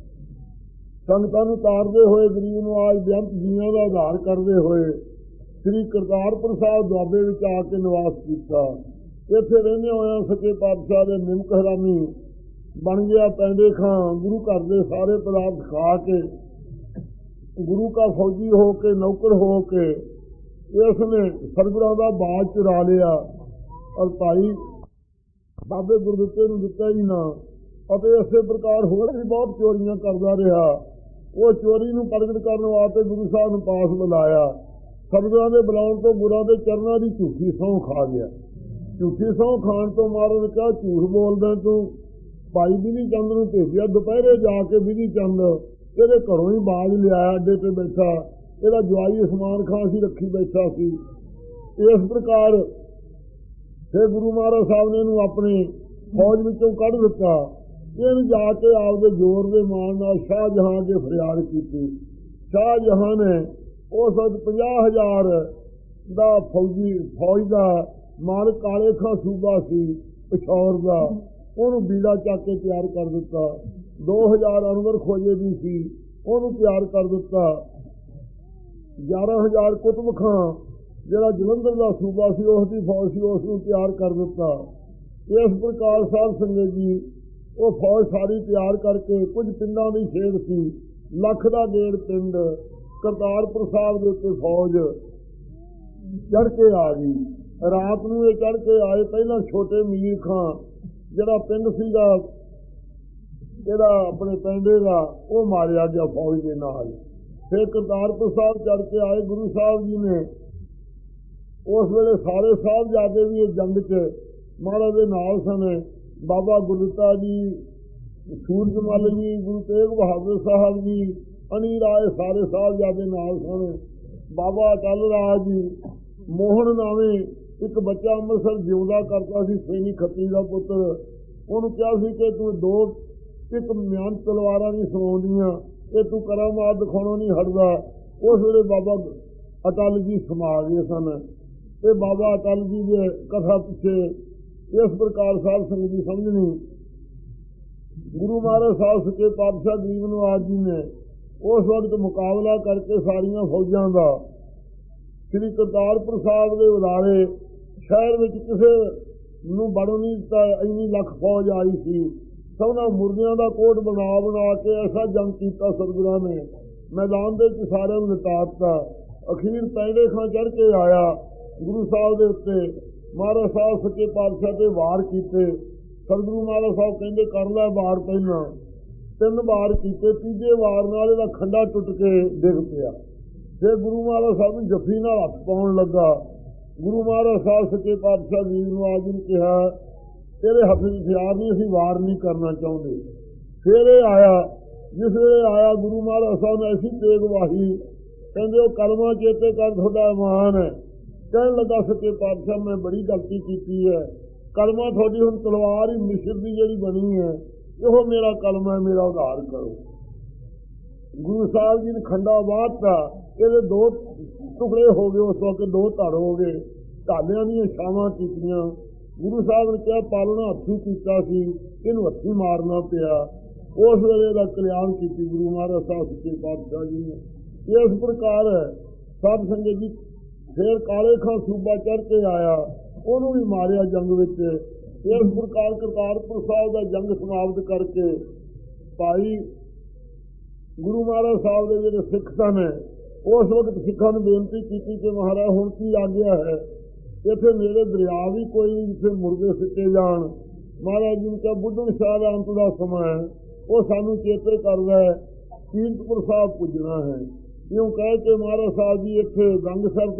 ਸੰਗਤਾਂ ਨੂੰ ਤਾਰਦੇ ਹੋਏ, ਗਰੀਬ ਨਵਾਜ਼ ਬੇਅੰਤ ਜੀਆਂ ਦਾ ਆਧਾਰ ਕਰਦੇ ਹੋਏ ਸ੍ਰੀ ਕਰਤਾਰਪੁਰ ਸਾਹਿਬ ਦੁਆਬੇ ਵਿੱਚ ਆ ਕੇ ਨਿਵਾਸ ਕੀਤਾ। ਇੱਥੇ ਰਹਿੰਦੇ ਹੋਇਆ ਸੱਚੇ ਪਾਤਸ਼ਾਹ ਦੇ ਨਿਮਕ ਹਰਾਮੀ ਬਣ ਗਿਆ ਪੈਂਦੇ ਖਾਂ। ਗੁਰੂ ਘਰ ਦੇ ਸਾਰੇ ਪਦਾਰਥ ਖਾ ਕੇ ਗੁਰੂ ਕਾ ਫੌਜੀ ਹੋ ਕੇ ਨੌਕਰ ਹੋ ਕੇ ਇਸ ਨੇ ਸਰਗੁਰਾਂ ਦਾ ਬਾਜ ਚੁਰਾ ਲਿਆ ਔਰ ਭਾਈ ਬਾਬੇ ਗੁਰਦਿੱਤੇ ਨੂੰ ਦਿੱਤਾ ਹੀ ਨਾ। ਅਤੇ ਇਸੇ ਪ੍ਰਕਾਰ ਹੋਰ ਵੀ ਬਹੁਤ ਚੋਰੀਆਂ ਕਰਦਾ ਰਿਹਾ। ਉਹ ਚੋਰੀ ਨੂੰ ਪ੍ਰਗਟ ਕਰਨ ਵਾਸਤੇ ਗੁਰੂ ਸਾਹਿਬ ਨੂੰ ਪਾਸ ਬੁਲਾਇਆ। ਸਰਗੁਰਾਂ ਦੇ ਬੁਲਾਉਣ ਤੋਂ ਗੁਰਾਂ ਦੇ ਚਰਨਾਂ ਦੀ ਝੂਠੀ ਸਹੁੰ ਖਾ ਗਿਆ। ਝੂਠੀ ਸਹੁੰ ਖਾਣ ਤੋਂ ਮਹਾਰਾਜ ਨੇ ਕਿਹਾ ਝੂਠ ਬੋਲਦਾ ਤੂੰ। ਭਾਈ ਬਿਧੀ ਚੰਦ ਨੂੰ ਭੇਜਿਆ। ਦੁਪਹਿਰੇ ਜਾ ਕੇ ਬਿਧੀ ਚੰਦ ਇਹਦੇ ਘਰੋਂ ਹੀ ਬਾਜ ਲਿਆਇਆ। ਅੱਡੇ ਤੇ ਬੈਠਾ ਇਹਦਾ ਜਵਾਈ ਉਸਮਾਨ ਖਾਂ ਸੀ ਰੱਖੀ ਬੈਠਾ ਸੀ। ਇਸ ਪ੍ਰਕਾਰ ਫਿਰ ਗੁਰੂ ਮਹਾਰਾਜ ਸਾਹਿਬ ਨੇ ਇਹਨੂੰ ਆਪਣੇ ਫੌਜ ਵਿੱਚੋਂ ਕੱਢ ਦਿੱਤਾ। ਇਹਨੂੰ ਜਾ ਕੇ ਆਪਦੇ ਜ਼ੋਰ ਦੇ ਮਾਣ ਨਾਲ ਸ਼ਾਹਜਹਾਂ ਅੱਗੇ ਫਰਿਆਦ ਕੀਤੀ। ਸ਼ਾਹਜਹਾਂ ਨੇ ਉਸ ਵਕਤ ਪੰਜਾਹ ਹਜ਼ਾਰ ਦਾ ਫੌਜੀ ਫੌਜ ਦਾ ਮਾਲਕ ਕਾਲੇ ਖਾਂ ਸੂਬਾ ਸੀ ਪਿਸ਼ੌਰ ਦਾ, ਉਹਨੂੰ ਬੀੜਾ ਚੱਕ ਕੇ ਤਿਆਰ ਕਰ ਦਿੱਤਾ। ਦੋ ਹਜ਼ਾਰ ਅਨਵਰ ਖੋਜੇ ਦੀ ਸੀ, ਉਹਨੂੰ ਤਿਆਰ ਕਰ ਦਿੱਤਾ। ਗਿਆਰਾਂ ਹਜ਼ਾਰ ਕੁਤਬ ਖਾਂ ਜਿਹੜਾ ਜਲੰਧਰ ਦਾ ਸੂਬਾ ਸੀ ਉਸ ਦੀ ਫੌਜ ਸੀ, ਉਸ ਨੂੰ ਤਿਆਰ ਕਰ ਦਿੱਤਾ। ਇਸ ਪ੍ਰਕਾਰ ਸਾਧ ਸੰਗਤ ਜੀ ਉਹ ਫੌਜ ਸਾਰੀ ਤਿਆਰ ਕਰਕੇ ਕੁਝ ਪਿੰਡਾਂ ਦੀ ਖੇਡ ਸੀ। ਲੱਖ ਦਾ ਡੇਢ ਪਿੰਡ ਕਰਤਾਰਪੁਰ ਸਾਹਿਬ ਦੇ ਉੱਤੇ ਫੌਜ ਚੜ੍ਹ ਕੇ ਆ ਗਈ। ਰਾਤ ਨੂੰ ਇਹ ਚੜ੍ਹ ਕੇ ਆਏ। ਪਹਿਲਾਂ ਛੋਟੇ ਮੀਰ ਖਾਂ ਜਿਹੜਾ ਪਿੰਡ ਸੀਗਾ ਇਹਦਾ ਆਪਣੇ ਪਿੰਡੇ ਦਾ, ਉਹ ਮਾਰਿਆ ਗਿਆ ਫੌਜ ਦੇ ਨਾਲ। ਫਿਰ ਕਰਤਾਰਪੁਰ ਸਾਹਿਬ ਚੜ੍ਹ ਕੇ ਆਏ। ਗੁਰੂ ਸਾਹਿਬ ਜੀ ਨੇ ਉਸ ਵੇਲੇ ਸਾਰੇ ਸਾਹਿਬਜ਼ਾਦੇ ਵੀ ਇਹ ਜੰਗ 'ਚ ਮਹਾਰਾਜ ਦੇ ਨਾਲ ਸਨ। ਬਾਬਾ ਗੁਰਦਿੱਤਾ ਜੀ, ਸੂਰਜ ਮੱਲ ਜੀ, ਗੁਰੂ ਤੇਗ ਬਹਾਦਰ ਸਾਹਿਬ ਜੀ ਅਣੀ ਰਾਏ ਸਾਰੇ ਸਾਹਿਬਜ਼ਾਦੇ ਨਾਲ ਸਨ। ਬਾਬਾ ਅਟਲ ਰਾਜ ਜੀ ਮੋਹਨ ਨਾਵੇਂ ਇੱਕ ਬੱਚਾ ਅੰਮ੍ਰਿਤਸਰ ਜਿਉਂਦਾ ਕਰਦਾ ਸੀ, ਸੈਣੀ ਖੱਤਰੀ ਦਾ ਪੁੱਤਰ। ਉਹਨੂੰ ਕਿਹਾ ਸੀ ਕਿ ਤੂੰ ਦੋ ਇੱਕ ਮਿਆਨ ਤਲਵਾਰਾਂ ਨਹੀਂ ਸਮਾਉਂਦੀਆਂ, ਇਹ ਤੂੰ ਕਰਾਮਾਤ ਦਿਖਾਉਣੋਂ ਨਹੀਂ ਹਟਦਾ। ਉਸ ਵੇਲੇ ਬਾਬਾ ਅਟਲ ਜੀ ਸਮਾ ਗਏ ਸਨ। ਤੇ ਬਾਬਾ ਅਟਲ ਜੀ ਦੇ ਕਥਾ ਪਿੱਛੇ ਇਸ ਪ੍ਰਕਾਰ ਸਾਧ ਸੰਗਤ ਦੀ ਸਮਝਣੀ, ਗੁਰੂ ਮਹਾਰਾਜ ਸਾਹਿਬ ਸੱਚੇ ਪਾਤਸ਼ਾਹ ਗਰੀਬ ਨਵਾਜ ਜੀ ਨੇ ਉਸ ਵਕਤ ਮੁਕਾਬਲਾ ਕਰਕੇ ਸਾਰੀਆਂ ਫੌਜਾਂ ਦਾ ਸ੍ਰੀ ਕਰਤਾਰਪੁਰ ਸਾਹਿਬ ਦੇ ਉਦਾਰੇ ਸ਼ਹਿਰ ਵਿੱਚ ਕਿਸੇ ਨੂੰ ਵੜਨ ਨਹੀਂ ਦਿੱਤਾ। ਇੰਨੀ ਲੱਖ ਫੌਜ ਆਈ ਸੀ। ਸਭਨਾਂ ਮੁਰਦਿਆਂ ਦਾ ਕੋਟ ਬਣਾ ਬਣਾ ਕੇ ਐਸਾ ਜੰਗ ਕੀਤਾ ਸਤਿਗੁਰਾਂ ਨੇ, ਮੈਦਾਨ ਦੇ ਵਿੱਚ ਸਾਰਿਆਂ ਨੂੰ ਨਿਪਟਾ ਦਿੱਤਾ। ਅਖੀਰ ਪੈਂਡੇ ਖਾਂ ਚੜ੍ਹ ਕੇ ਆਇਆ ਗੁਰੂ ਸਾਹਿਬ ਦੇ ਉੱਤੇ। ਮਹਾਰਾਜ ਸਾਹਿਬ ਸੱਚੇ ਪਾਤਸ਼ਾਹ ਤੇ ਵਾਰ ਕੀਤੇ। ਸਤਿਗੁਰੂ ਮਹਾਰਾਜ ਸਾਹਿਬ ਕਹਿੰਦੇ ਕਰ ਲੈ ਵਾਰ। ਪਹਿਲਾਂ ਤਿੰਨ ਵਾਰ ਕੀਤੇ, ਤੀਜੇ ਵਾਰ ਨਾਲ ਇਹਦਾ ਖੰਡਾ ਟੁੱਟ ਕੇ ਡਿੱਗ ਪਿਆ। ਫਿਰ ਗੁਰੂ ਮਹਾਰਾਜ ਸਾਹਿਬ ਨੂੰ ਜੱਫੀ ਨਾਲ ਹੱਥ ਪਾਉਣ ਲੱਗਾ। ਗੁਰੂ ਮਹਾਰਾਜ ਸਾਹਿਬ ਸੱਚੇ ਪਾਤਸ਼ਾਹ ਜੀ ਨੂੰ ਆਜ ਨੂੰ ਕਿਹਾ, ਤੇਰੇ ਹੱਥ ਵਿੱਚ ਹਥਿਆਰ ਨਹੀਂ, ਅਸੀਂ ਵਾਰ ਨਹੀਂ ਕਰਨਾ ਚਾਹੁੰਦੇ। ਫਿਰ ਇਹ ਆਇਆ, ਜਿਸ ਵੇਲੇ ਆਇਆ ਗੁਰੂ ਮਹਾਰਾਜ ਸਾਹਿਬ ਨੇ ਐਸੀ ਤੇਗ ਵਾਹੀ, ਕਹਿੰਦੇ ਉਹ ਕਲਮਾ ਚੇਤੇ ਕਰ, ਤੁਹਾਡਾ ਇਮਾਨ ਹੈ। ਕਹਿਣ ਲੱਗਾ ਸੱਚੇ ਪਾਤਸ਼ਾਹ ਮੈਂ ਬੜੀ ਗਲਤੀ ਕੀਤੀ ਹੈ, ਕਲਮਾ ਤੁਹਾਡੀ ਹੁਣ ਤਲਵਾਰ ਹੀ ਮਿਸਰ ਦੀ ਜਿਹੜੀ ਬਣੀ ਹੈ, ਇਹੋ ਮੇਰਾ ਕਲਮਾ ਹੈ, ਮੇਰਾ ਉਧਾਰ ਕਰੋ। ਗੁਰੂ ਸਾਹਿਬ ਜੀ ਨੇ ਖੰਡਾ ਬਾਹਤਾ, ਇਹਦੇ ਦੋ ਟੁਕੜੇ ਹੋ ਗਏ। ਉਸ ਵਕਤ ਦੋ ਧੜ ਹੋ ਗਏ, ਢਾਲਿਆਂ ਦੀਆਂ ਛਾਵਾਂ ਕੀਤੀਆਂ। ਗੁਰੂ ਸਾਹਿਬ ਨੇ ਕਿਹਾ ਪਾਲਣਾ ਹੱਥੀਂ ਕੀਤਾ ਸੀ, ਇਹਨੂੰ ਹੱਥੀਂ ਮਾਰਨਾ ਪਿਆ। ਉਸ ਵੇਲੇ ਦਾ ਕਲਿਆਣ ਕੀਤੀ ਗੁਰੂ ਮਹਾਰਾਜ ਸਾਹਿਬ ਸੱਚੇ ਪਾਤਸ਼ਾਹ ਜੀ ਨੇ। ਇਸ ਪ੍ਰਕਾਰ ਸਾਧ ਸੰਗਤ ਜੀ ਫਿਰ ਕਾਲੇ ਖਾਂ ਸੂਬਾ ਚੜ੍ਹ ਕੇ ਆਇਆ, ਉਹਨੂੰ ਵੀ ਮਾਰਿਆ ਜੰਗ ਵਿੱਚ। ਇਸ ਪ੍ਰਕਾਰ ਕਰਤਾਰਪੁਰ ਸਾਹਿਬ ਦਾ ਜੰਗ ਸਮਾਪਤ ਕਰਕੇ ਭਾਈ ਗੁਰੂ ਮਹਾਰਾਜ ਸਾਹਿਬ ਦੇ ਜਿਹੜੇ ਸਿੱਖ ਸਨ, ਉਸ ਵਕਤ ਸਿੱਖਾਂ ਨੂੰ ਬੇਨਤੀ ਕੀਤੀ ਕਿ ਮਹਾਰਾਜ ਹੁਣ ਕੀ ਆਗਿਆ ਹੈ, ਇੱਥੇ ਨੇੜੇ ਦਰਿਆ ਵੀ ਕੋਈ ਨਹੀਂ ਜਿੱਥੇ ਮੁਰਗੇ ਸਿੱਟੇ ਜਾਣ। ਮਹਾਰਾਜ ਜੀ ਨੇ ਕਿਹਾ ਬੁੱਢਣ ਸ਼ਾਹ ਦਾ ਅੰਤ ਦਾ ਸਮਾਂ ਹੈ, ਉਹ ਸਾਨੂੰ ਚੇਤੇ ਕਰਦਾ ਹੈ, ਕੀਰਤਪੁਰ ਸਾਹਿਬ ਪੁੱਜਣਾ ਹੈ। ਇਉਂ ਕਹਿ ਕੇ ਮਹਾਰਾਜ ਸਾਹਿਬ ਜੀ ਇੱਥੇ ਗੰਗਸਰ